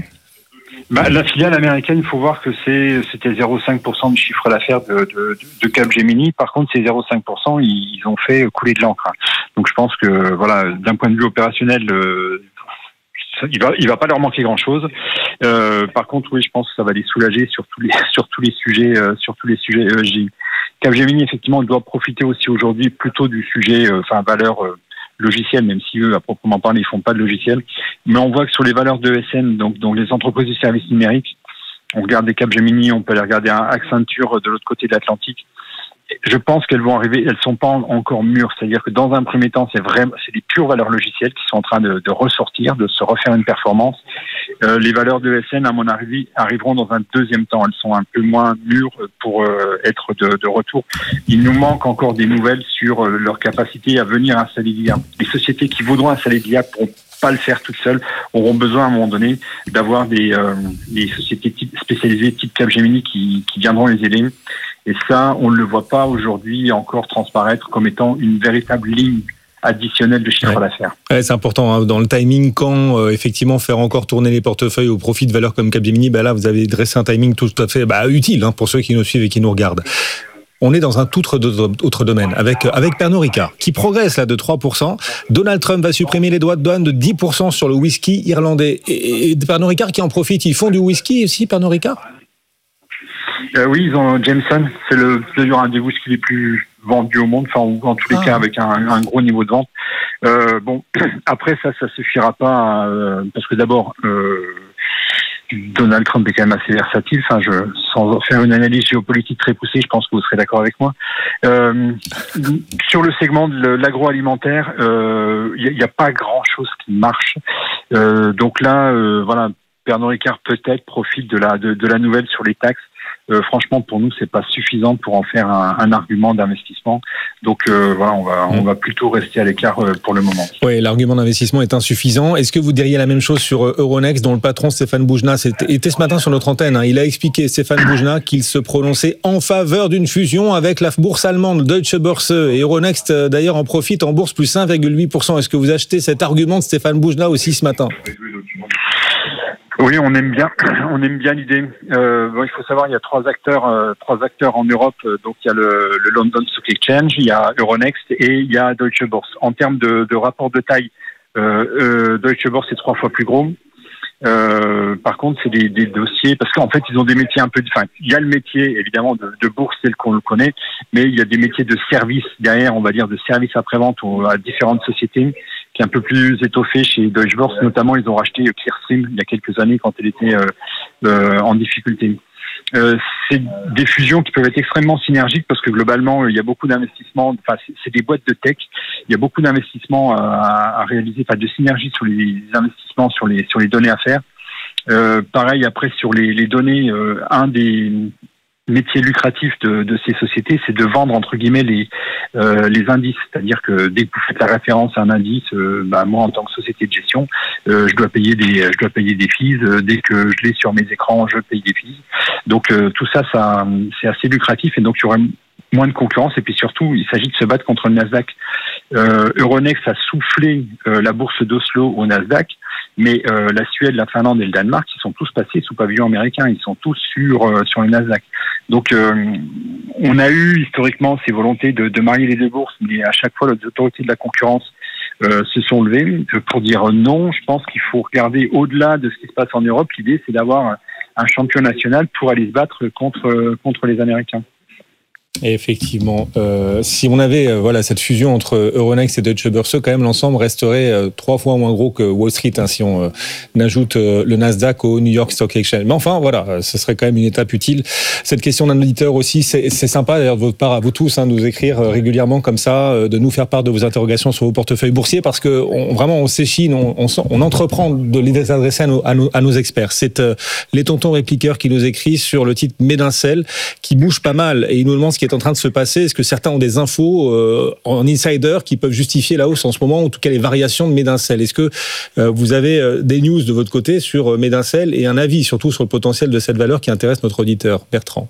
La filiale américaine, il faut voir que c'était 0,5% du chiffre d'affaires de Capgemini. Par contre, ces 0,5%, ils ont fait couler de l'encre. Donc je pense que d'un point de vue opérationnel, il va pas leur manquer grand-chose. Par contre, oui, je pense que ça va les soulager sur tous les sujets ESG. Capgemini, effectivement, doit profiter aussi aujourd'hui plutôt du sujet valeur logiciel, même si eux, à proprement parler, ils font pas de logiciel. Mais on voit que sur les valeurs de ESN, donc les entreprises de services numériques, on regarde des Capgemini, on peut aller regarder un Accenture de l'autre côté de l'Atlantique. je pense qu'elles vont arriver, elles sont pas encore mûres. C'est-à-dire que dans un premier temps, c'est des pures valeurs logicielles qui sont en train de ressortir, de se refaire une performance. Les valeurs de ESN, à mon avis, arriveront dans un deuxième temps. Elles sont un peu moins mûres pour être de retour. Il nous manque encore des nouvelles sur leur capacité à venir installer l'IA. Les sociétés qui voudront installer l'IA pourront pas le faire toutes seules, auront besoin à un moment donné d'avoir des sociétés spécialisées type Capgemini qui viendront les aider. Et ça, on ne le voit pas aujourd'hui encore transparaître comme étant une véritable ligne additionnelle de chiffre d'affaires. Ouais, c'est important hein, dans le timing quand effectivement faire encore tourner les portefeuilles au profit de valeurs comme Capgemini, là vous avez dressé un timing tout à fait utile hein, pour ceux qui nous suivent et qui nous regardent. On est dans un tout autre domaine avec Pernod Ricard qui progresse là de 3%. Donald Trump va supprimer les droits de douane de 10% sur le whisky irlandais. Et Pernod Ricard qui en profite, ils font du whisky aussi, Pernod Ricard ? Oui, ils ont Jameson, c'est d'ailleurs un des whiskies les plus vendus au monde, enfin en tous les cas avec un gros niveau de vente. Après ça suffira pas parce que d'abord Donald Trump est quand même assez versatile. Enfin, sans faire une analyse géopolitique très poussée, je pense que vous serez d'accord avec moi. Sur le segment de l'agroalimentaire, il n'y a pas grand-chose qui marche. Donc là, voilà, Pernod Ricard peut-être profite de la nouvelle sur les taxes. Franchement, pour nous, c'est pas suffisant pour en faire un argument d'investissement. Donc voilà, on va plutôt rester à l'écart pour le moment. Oui, l'argument d'investissement est insuffisant. Est-ce que vous diriez la même chose sur Euronext, dont le patron Stéphane Boujnah était ce matin sur notre antenne. Il a expliqué, Stéphane Boujnah, qu'il se prononçait en faveur d'une fusion avec la bourse allemande Deutsche Börse. Et Euronext, d'ailleurs, en profite en bourse plus 1,8%. Est-ce que vous achetez cet argument de Stéphane Boujnah aussi ce matin ? Oui, on aime bien l'idée. Il faut savoir, il y a trois acteurs en Europe. Donc il y a le London Stock Exchange, il y a Euronext et il y a Deutsche Börse. En termes de rapport de taille, Deutsche Börse est 3 fois plus gros. Par contre, c'est des dossiers parce qu'en fait, ils ont des métiers un peu. Enfin, il y a le métier évidemment de bourse tel qu'on le connaît, mais il y a des métiers de service derrière, on va dire de service après-vente à différentes sociétés, qui est un peu plus étoffé chez Deutsche Börse. Notamment, ils ont racheté Clearstream il y a quelques années quand elle était en difficulté. C'est des fusions qui peuvent être extrêmement synergiques parce que globalement, il y a beaucoup d'investissements. Enfin, c'est des boîtes de tech. Il y a beaucoup d'investissements à réaliser, enfin de synergie sur les investissements, sur les données à faire. Pareil après sur les données, un des métier lucratif de ces sociétés, c'est de vendre entre guillemets les indices, c'est-à-dire que dès que vous faites la référence à un indice, moi en tant que société de gestion, je dois payer des fees. Dès que je l'ai sur mes écrans, je paye des fees. Donc tout ça c'est assez lucratif et donc il y aura moins de concurrence et puis surtout il s'agit de se battre contre le Nasdaq. Euronext a soufflé la bourse d'Oslo au Nasdaq, mais la Suède, la Finlande et le Danemark, ils sont tous passés sous pavillon américain, ils sont tous sur le Nasdaq. Donc on a eu historiquement ces volontés de marier les deux bourses, mais à chaque fois les autorités de la concurrence se sont levées pour dire non. Je pense qu'il faut regarder au-delà de ce qui se passe en Europe. L'idée c'est d'avoir un champion national pour aller se battre contre les Américains. Et effectivement, si on avait cette fusion entre Euronext et Deutsche Börse, quand même l'ensemble resterait 3 fois moins gros que Wall Street, si on ajoute le Nasdaq au New York Stock Exchange. Mais enfin, voilà, ce serait quand même une étape utile. Cette question d'un auditeur aussi, c'est sympa d'ailleurs de votre part à vous tous, nous écrire régulièrement comme ça, de nous faire part de vos interrogations sur vos portefeuilles boursiers, parce que on s'échine, on entreprend de les adresser à nos experts. C'est les tontons répliqueurs qui nous écrivent sur le titre Medincell, qui bouge pas mal, et ils nous demandent ce qui est en train de se passer. Est-ce que certains ont des infos en insider qui peuvent justifier la hausse en ce moment, ou en tout cas les variations de Medincell? Est-ce que vous avez des news de votre côté sur Medincell et un avis surtout sur le potentiel de cette valeur qui intéresse notre auditeur Bertrand?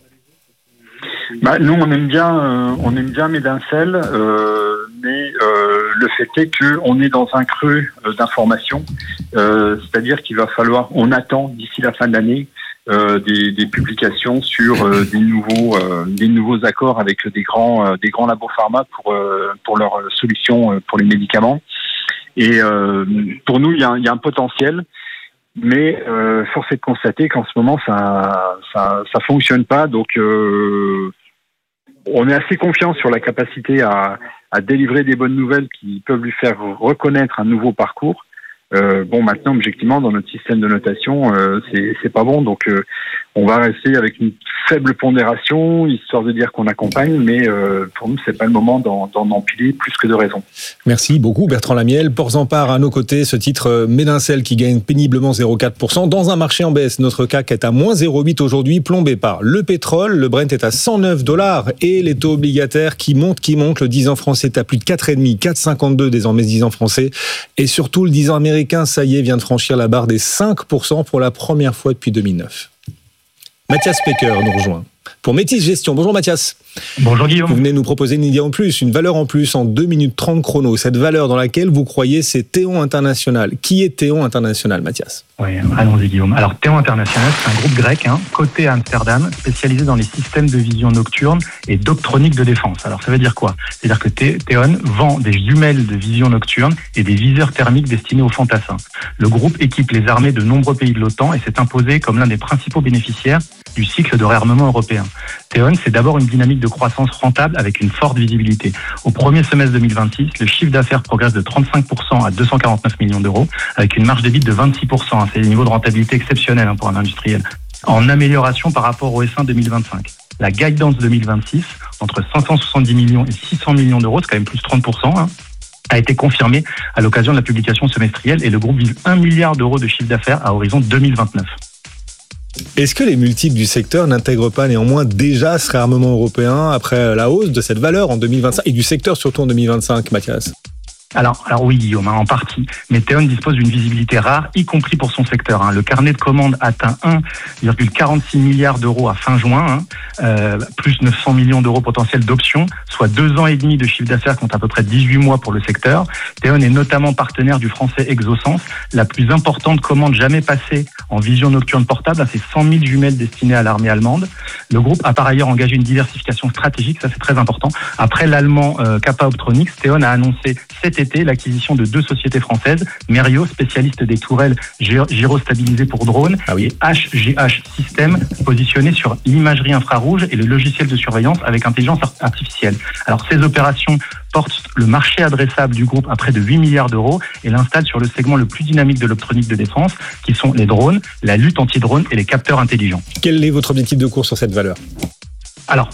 Nous, on aime bien Medincell, mais le fait est qu'on est dans un creux d'information, c'est-à-dire qu'il va falloir, on attend d'ici la fin de l'année des publications sur des nouveaux accords avec des grands labos pharma pour leurs solutions pour les médicaments. Et pour nous, il y a un potentiel, mais force est de constater qu'en ce moment ça fonctionne pas. Donc on est assez confiant sur la capacité à délivrer des bonnes nouvelles qui peuvent lui faire reconnaître un nouveau parcours. Maintenant, objectivement, dans notre système de notation, c'est pas bon. Donc, on va rester avec une faible pondération, histoire de dire qu'on accompagne, mais pour nous, c'est pas le moment d'en empiler plus que de raison. Merci beaucoup Bertrand Lamiel. Portzamparc à nos côtés, ce titre Médincel qui gagne péniblement 0,4% dans un marché en baisse. Notre CAC est à moins 0,8 aujourd'hui, plombé par le pétrole. Le Brent est à $109 et les taux obligataires qui montent. Le 10 ans français est à plus de 4,5, 4,52 désormais 10 ans français. Et surtout, le 10 ans américain, ça y est, vient de franchir la barre des 5% pour la première fois depuis 2009. Mathias Pecker nous rejoint pour Métis Gestion. Bonjour Mathias. Bonjour Guillaume. Vous venez nous proposer une idée en plus, une valeur en plus en 2 minutes 30 chrono. Cette valeur dans laquelle vous croyez, c'est Theon International. Qui est Theon International, Mathias ? Oui, allons-y Guillaume. Alors Theon International, c'est un groupe grec, coté à Amsterdam, spécialisé dans les systèmes de vision nocturne et d'octronique de défense. Alors ça veut dire quoi ? C'est-à-dire que Theon vend des jumelles de vision nocturne et des viseurs thermiques destinés aux fantassins. Le groupe équipe les armées de nombreux pays de l'OTAN et s'est imposé comme l'un des principaux bénéficiaires du cycle de réarmement européen. Theon, c'est d'abord une dynamique de croissance rentable avec une forte visibilité. Au premier semestre 2026, le chiffre d'affaires progresse de 35% à 249 millions d'euros, avec une marge d'EBIT de 26%. C'est des niveaux de rentabilité exceptionnels pour un industriel, en amélioration par rapport au S1 2025. La guidance 2026, entre 570 millions et 600 millions d'euros, c'est quand même plus 30%, a été confirmée à l'occasion de la publication semestrielle et le groupe vise 1 milliard d'euros de chiffre d'affaires à horizon 2029. Est-ce que les multiples du secteur n'intègrent pas néanmoins déjà ce réarmement européen après la hausse de cette valeur en 2025 et du secteur surtout en 2025, Mathias ? Alors oui, Guillaume, en partie. Mais Theon dispose d'une visibilité rare, y compris pour son secteur. Le carnet de commandes atteint 1,46 milliard d'euros à fin juin, plus 900 millions d'euros potentiels d'options, soit 2 ans et demi de chiffre d'affaires contre à peu près 18 mois pour le secteur. Theon est notamment partenaire du français Exosens, la plus importante commande jamais passée en vision nocturne portable. C'est 100 000 jumelles destinées à l'armée allemande. Le groupe a par ailleurs engagé une diversification stratégique, ça c'est très important. Après l'allemand Kappa Optronics, Theon a annoncé cet été l'acquisition de 2 sociétés françaises, Merio, spécialiste des tourelles gyrostabilisées pour drones, et HGH System, positionné sur l'imagerie infrarouge et le logiciel de surveillance avec intelligence artificielle. Alors ces opérations portent le marché adressable du groupe à près de 8 milliards d'euros et l'installe sur le segment le plus dynamique de l'optronique de défense, qui sont les drones, la lutte anti-drone et les capteurs intelligents. Quel est votre objectif de cours sur cette valeur ? Alors,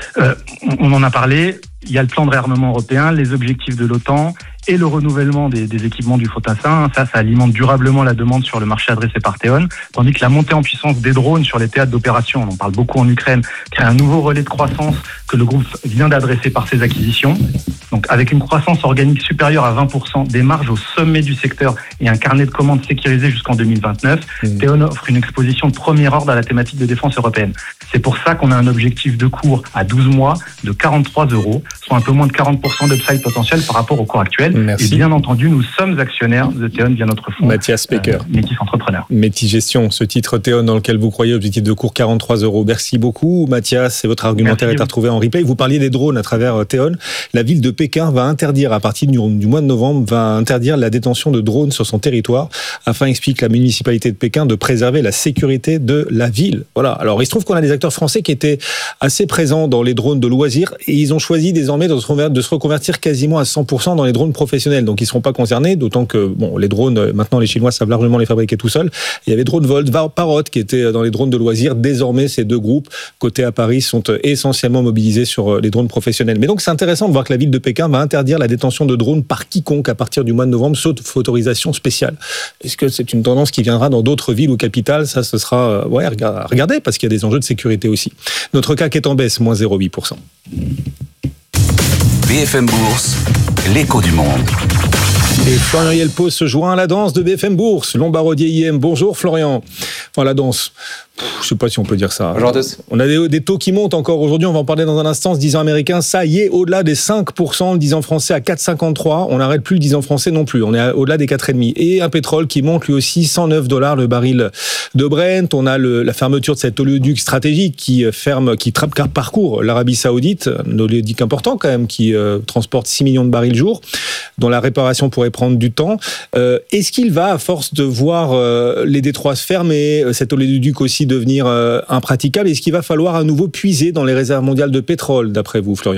on en a parlé, il y a le plan de réarmement européen, les objectifs de l'OTAN et le renouvellement des équipements du fantassin. Ça alimente durablement la demande sur le marché adressé par Theon, tandis que la montée en puissance des drones sur les théâtres d'opération, on en parle beaucoup en Ukraine, crée un nouveau relais de croissance que le groupe vient d'adresser par ses acquisitions. Donc avec une croissance organique supérieure à 20%, des marges au sommet du secteur et un carnet de commandes sécurisé jusqu'en 2029, Theon offre une exposition de premier ordre à la thématique de défense européenne. C'est pour ça qu'on a un objectif de cours à 12 mois de 43 €, soit un peu moins de 40% d'upside potentiel par rapport au cours actuel. Merci. Et bien entendu, nous sommes actionnaires de Theon via notre fonds. Mathias Pecker. Métis Entrepreneur. Métis Gestion, ce titre Theon dans lequel vous croyez, objectif de cours 43 €. Merci beaucoup Mathias, et votre argumentaire est à retrouver en replay. Vous parliez des drones à travers Theon. La ville de Pékin va interdire, à partir du mois de novembre, va interdire la détention de drones sur son territoire, afin, explique la municipalité de Pékin, de préserver la sécurité de la ville. Voilà. Alors il se trouve qu'on a des acteurs français qui étaient assez présents dans les drones de loisirs, et ils ont choisi désormais de se reconvertir quasiment à 100% dans les drones professionnels. Donc ils ne seront pas concernés, d'autant que les drones, maintenant les Chinois savent largement les fabriquer tout seuls. Il y avait Dronevolt, Parrot qui étaient dans les drones de loisirs. Désormais, ces 2 groupes, côté à Paris, sont essentiellement mobilisés sur les drones professionnels. Mais donc c'est intéressant de voir que la ville de Pékin va interdire la détention de drones par quiconque à partir du mois de novembre, sauf autorisation spéciale. Est-ce que c'est une tendance qui viendra dans d'autres villes ou capitales ? Ça, ce sera à regarder, parce qu'il y a des enjeux de sécurité aussi. Notre CAC est en baisse, moins 0,8%. BFM Bourse, l'écho du monde. Et Florian Yelpo se joint à la danse de BFM Bourse, Lombardier IM. Bonjour Florian. Enfin, la danse. Je ne sais pas si on peut dire ça. Bonjour à tous. On a des taux qui montent encore aujourd'hui, on va en parler dans un instant. Ce 10 ans américain, ça y est, au-delà des 5%, le 10 ans français à 4,53. On n'arrête plus le 10 ans français non plus, on est au-delà des 4,5. Et un pétrole qui monte lui aussi, $109 le baril de Brent. On a la fermeture de cet oléoduc stratégique qui parcourt l'Arabie Saoudite, un oléoduc important quand même, qui transporte 6 millions de barils jour, dont la réparation pourrait prendre du temps. Est-ce qu'il va, à force de voir les détroits se fermer, cet oléoduc aussi devenir impraticable, est-ce qu'il va falloir à nouveau puiser dans les réserves mondiales de pétrole, d'après vous, Florian ?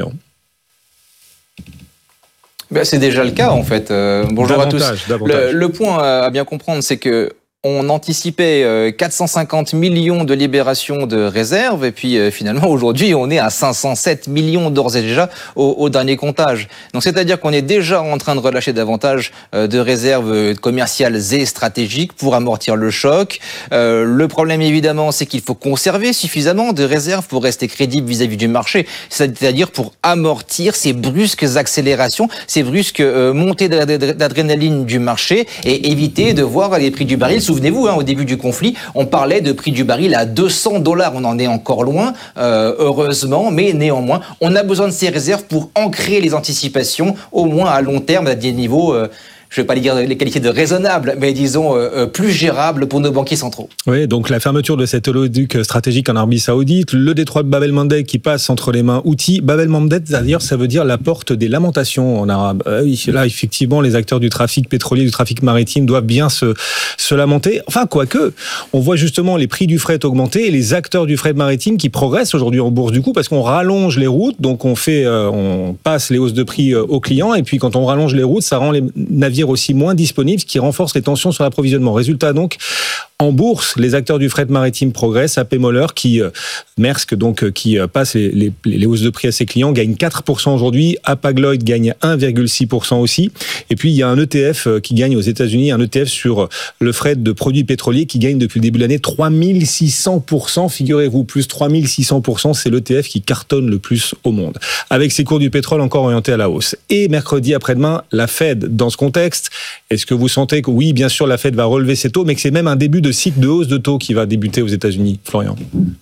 C'est déjà le cas, en fait. Bonjour à tous. Le point à bien comprendre, c'est que on anticipait 450 millions de libération de réserves et puis finalement aujourd'hui on est à 507 millions d'ores et déjà au dernier comptage. Donc c'est-à-dire qu'on est déjà en train de relâcher davantage de réserves commerciales et stratégiques pour amortir le choc. Le problème évidemment c'est qu'il faut conserver suffisamment de réserves pour rester crédible vis-à-vis du marché, c'est-à-dire pour amortir ces brusques accélérations, ces brusques montées d'adrénaline du marché et éviter de voir les prix du baril. Souvenez-vous, au début du conflit, on parlait de prix du baril à $200. On en est encore loin, heureusement, mais néanmoins, on a besoin de ces réserves pour ancrer les anticipations, au moins à long terme, à des niveaux... je ne vais pas dire les qualifier de raisonnables, mais disons plus gérables pour nos banquiers centraux. Oui, donc la fermeture de cet oléoduc stratégique en Arabie Saoudite, le détroit de Bab el-Mandeb qui passe entre les mains Houthis. Bab el-Mandeb, d'ailleurs, ça veut dire la porte des lamentations en arabe. Là, effectivement, les acteurs du trafic pétrolier, du trafic maritime doivent bien se lamenter. Enfin, quoique, on voit justement les prix du fret augmenter et les acteurs du fret maritime qui progressent aujourd'hui en bourse du coup parce qu'on rallonge les routes, donc on passe les hausses de prix aux clients et puis quand on rallonge les routes, ça rend les navires aussi moins disponibles, ce qui renforce les tensions sur l'approvisionnement. Résultat donc, en bourse, les acteurs du fret maritime progressent. AP Moller, Maersk, qui passe les hausses de prix à ses clients, gagne 4% aujourd'hui. Hapag-Lloyd gagne 1,6% aussi. Et puis, il y a un ETF qui gagne aux États-Unis, un ETF sur le fret de produits pétroliers qui gagne depuis le début de l'année 3600%. Figurez-vous, plus 3600%, c'est l'ETF qui cartonne le plus au monde. Avec ses cours du pétrole encore orientés à la hausse. Et mercredi après-demain, la Fed, dans ce contexte, est-ce que vous sentez que oui, bien sûr, la Fed va relever ses taux, mais que c'est même un début de cycle de hausse de taux qui va débuter aux États-Unis, Florian?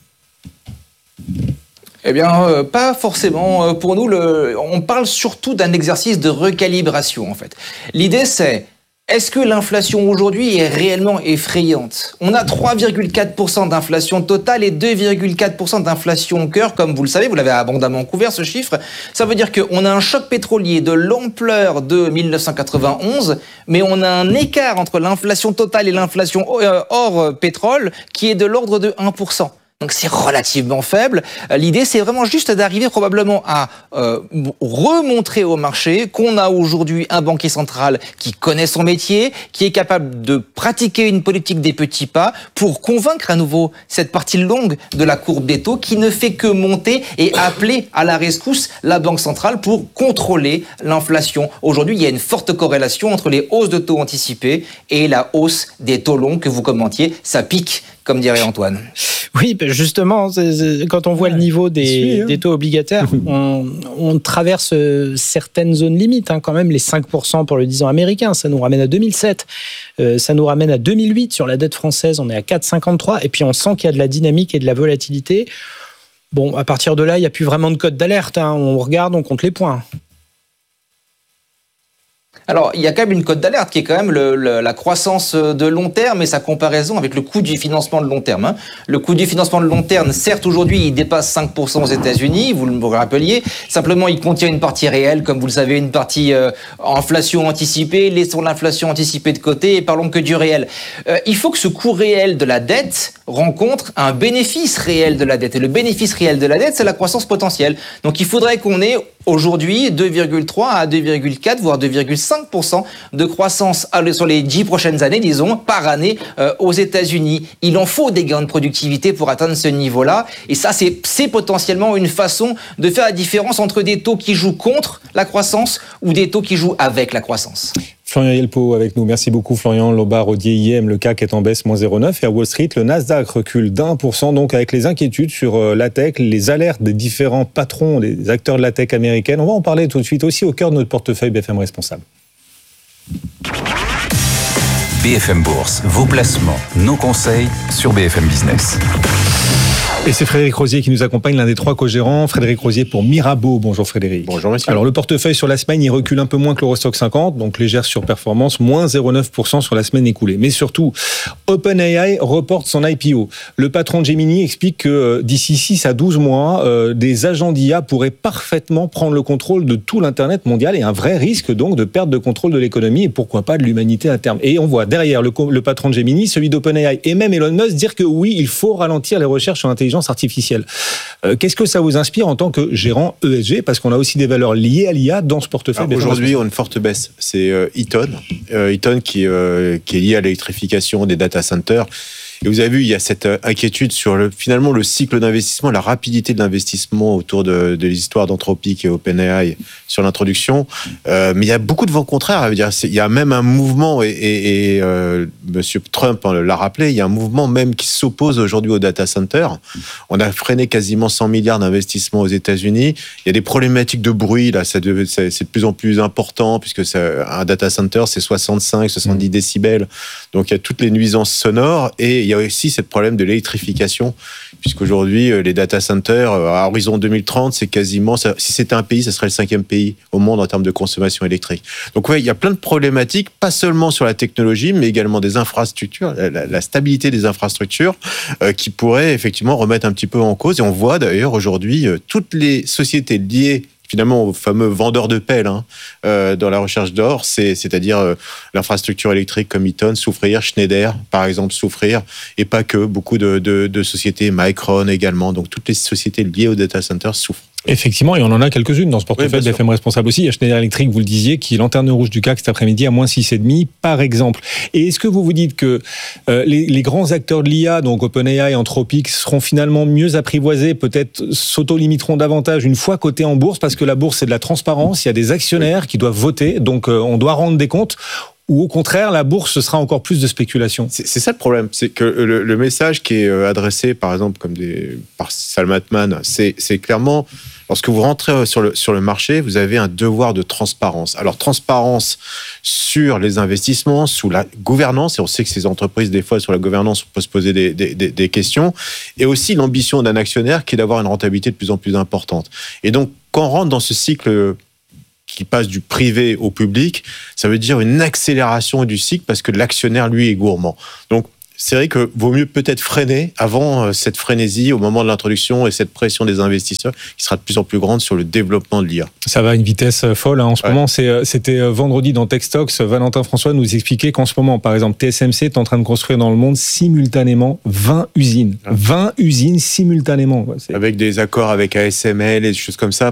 Eh bien, pas forcément. Pour nous, on parle surtout d'un exercice de recalibration, en fait. L'idée, c'est, est-ce que l'inflation aujourd'hui est réellement effrayante? On a 3,4% d'inflation totale et 2,4% d'inflation au cœur, comme vous le savez, vous l'avez abondamment couvert ce chiffre. Ça veut dire qu'on a un choc pétrolier de l'ampleur de 1991, mais on a un écart entre l'inflation totale et l'inflation hors pétrole qui est de l'ordre de 1%. Donc c'est relativement faible. L'idée, c'est vraiment juste d'arriver probablement à remontrer au marché qu'on a aujourd'hui un banquier central qui connaît son métier, qui est capable de pratiquer une politique des petits pas pour convaincre à nouveau cette partie longue de la courbe des taux qui ne fait que monter et appeler à la rescousse la Banque centrale pour contrôler l'inflation. Aujourd'hui, il y a une forte corrélation entre les hausses de taux anticipées et la hausse des taux longs que vous commentiez. Ça pique, comme dirait Antoine. Oui, justement, quand on voit le niveau des taux obligataires, on traverse certaines zones limites, quand même, les 5% pour le 10 ans américain, ça nous ramène à 2007, ça nous ramène à 2008 sur la dette française, on est à 4,53, et puis on sent qu'il y a de la dynamique et de la volatilité. Bon, à partir de là, il n'y a plus vraiment de code d'alerte, on regarde, on compte les points. Alors, il y a quand même une cote d'alerte qui est quand même la croissance de long terme et sa comparaison avec le coût du financement de long terme. Le coût du financement de long terme, certes, aujourd'hui, il dépasse 5% aux États-Unis, vous le rappeliez. Simplement, il contient une partie réelle, comme vous le savez, une partie inflation anticipée. Laissons l'inflation anticipée de côté et parlons que du réel. Il faut que ce coût réel de la dette rencontre un bénéfice réel de la dette. Et le bénéfice réel de la dette, c'est la croissance potentielle. Donc, il faudrait qu'on ait aujourd'hui 2,3 à 2,4, voire 2,5% de croissance sur les 10 prochaines années, disons, par année aux États-Unis. Il en faut des gains de productivité pour atteindre ce niveau-là. Et ça, c'est potentiellement une façon de faire la différence entre des taux qui jouent contre la croissance ou des taux qui jouent avec la croissance. Florian Yelpo avec nous. Merci beaucoup, Florian. Lombard, Odier, IM, le CAC est en baisse, moins 0,9. Et à Wall Street, le Nasdaq recule d'1%. Donc, avec les inquiétudes sur la tech, les alertes des différents patrons, des acteurs de la tech américaine. On va en parler tout de suite aussi au cœur de notre portefeuille BFM Responsable. BFM Bourse, vos placements, nos conseils sur BFM Business. Et c'est Frédéric Rosier qui nous accompagne, l'un des 3 co-gérants. Frédéric Rosier pour Mirabeau. Bonjour Frédéric. Bonjour monsieur. Alors le portefeuille sur la semaine, il recule un peu moins que l'Eurostoxx 50, donc légère surperformance, moins 0,9% sur la semaine écoulée. Mais surtout, OpenAI reporte son IPO. Le patron de Gemini explique que d'ici 6 à 12 mois, des agents d'IA pourraient parfaitement prendre le contrôle de tout l'Internet mondial et un vrai risque donc de perte de contrôle de l'économie et pourquoi pas de l'humanité à terme. Et on voit derrière le patron de Gemini, celui d'OpenAI et même Elon Musk dire que oui, il faut ralentir les recherches sur l'intelligence l'intelligence artificielle. Qu'est-ce que ça vous inspire en tant que gérant ESG? Parce qu'on a aussi des valeurs liées à l'IA dans ce portefeuille. Aujourd'hui, on a une forte baisse. C'est Eaton. Eaton qui est lié à l'électrification des data centers. Et vous avez vu, il y a cette inquiétude sur finalement le cycle d'investissement, la rapidité de l'investissement autour de l'histoire d'Anthropic et OpenAI sur l'introduction. Mais il y a beaucoup de vents contraires. Il y a même un mouvement, et Monsieur Trump l'a rappelé, il y a un mouvement même qui s'oppose aujourd'hui aux data centers. On a freiné quasiment 100 milliards d'investissements aux États-Unis. Il y a des problématiques de bruit, là, c'est de plus en plus important, puisque un data center, c'est 65-70 décibels. Donc il y a toutes les nuisances sonores, et il y a aussi ce problème de l'électrification, puisqu'aujourd'hui, les data centers, à horizon 2030, c'est quasiment, si c'était un pays, ça serait le 5e pays au monde en termes de consommation électrique. Donc il y a plein de problématiques, pas seulement sur la technologie, mais également des infrastructures, la stabilité des infrastructures, qui pourraient effectivement remettre un petit peu en cause. Et on voit d'ailleurs aujourd'hui toutes les sociétés liées finalement aux fameux vendeurs de pelles dans la recherche d'or, c'est-à-dire l'infrastructure électrique comme Eaton souffrir, Schneider par exemple souffrir, et pas que, beaucoup de sociétés, Micron également, donc toutes les sociétés liées aux data centers souffrent. Effectivement, et on en a quelques-unes dans ce portefeuille d'FM Responsable aussi. Il y a Schneider Electric, vous le disiez, qui est lanterne rouge du CAC cet après-midi à moins 6,5 par exemple. Et est-ce que vous vous dites que les grands acteurs de l'IA, donc OpenAI, Anthropic, seront finalement mieux apprivoisés, peut-être s'auto-limiteront davantage une fois cotés en bourse, parce que la bourse c'est de la transparence, il y a des actionnaires qui doivent voter, donc on doit rendre des comptes? Ou au contraire, la bourse, ce sera encore plus de spéculation? C'est ça le problème, c'est que le message qui est adressé, par exemple, par Sam Altman, c'est clairement, lorsque vous rentrez sur le marché, vous avez un devoir de transparence. Alors, transparence sur les investissements, sous la gouvernance, et on sait que ces entreprises, des fois, sur la gouvernance, on peut se poser des questions, et aussi l'ambition d'un actionnaire qui est d'avoir une rentabilité de plus en plus importante. Et donc, quand on rentre dans ce cycle qui passe du privé au public, ça veut dire une accélération du cycle parce que l'actionnaire, lui, est gourmand. Donc, c'est vrai que vaut mieux peut-être freiner avant cette frénésie au moment de l'introduction et cette pression des investisseurs qui sera de plus en plus grande sur le développement de l'IA. Ça va à une vitesse folle en ce moment. C'était vendredi dans TechStocks, Valentin François nous expliquait qu'en ce moment, par exemple, TSMC est en train de construire dans le monde simultanément 20 usines. 20 usines simultanément. Avec des accords avec ASML et des choses comme ça.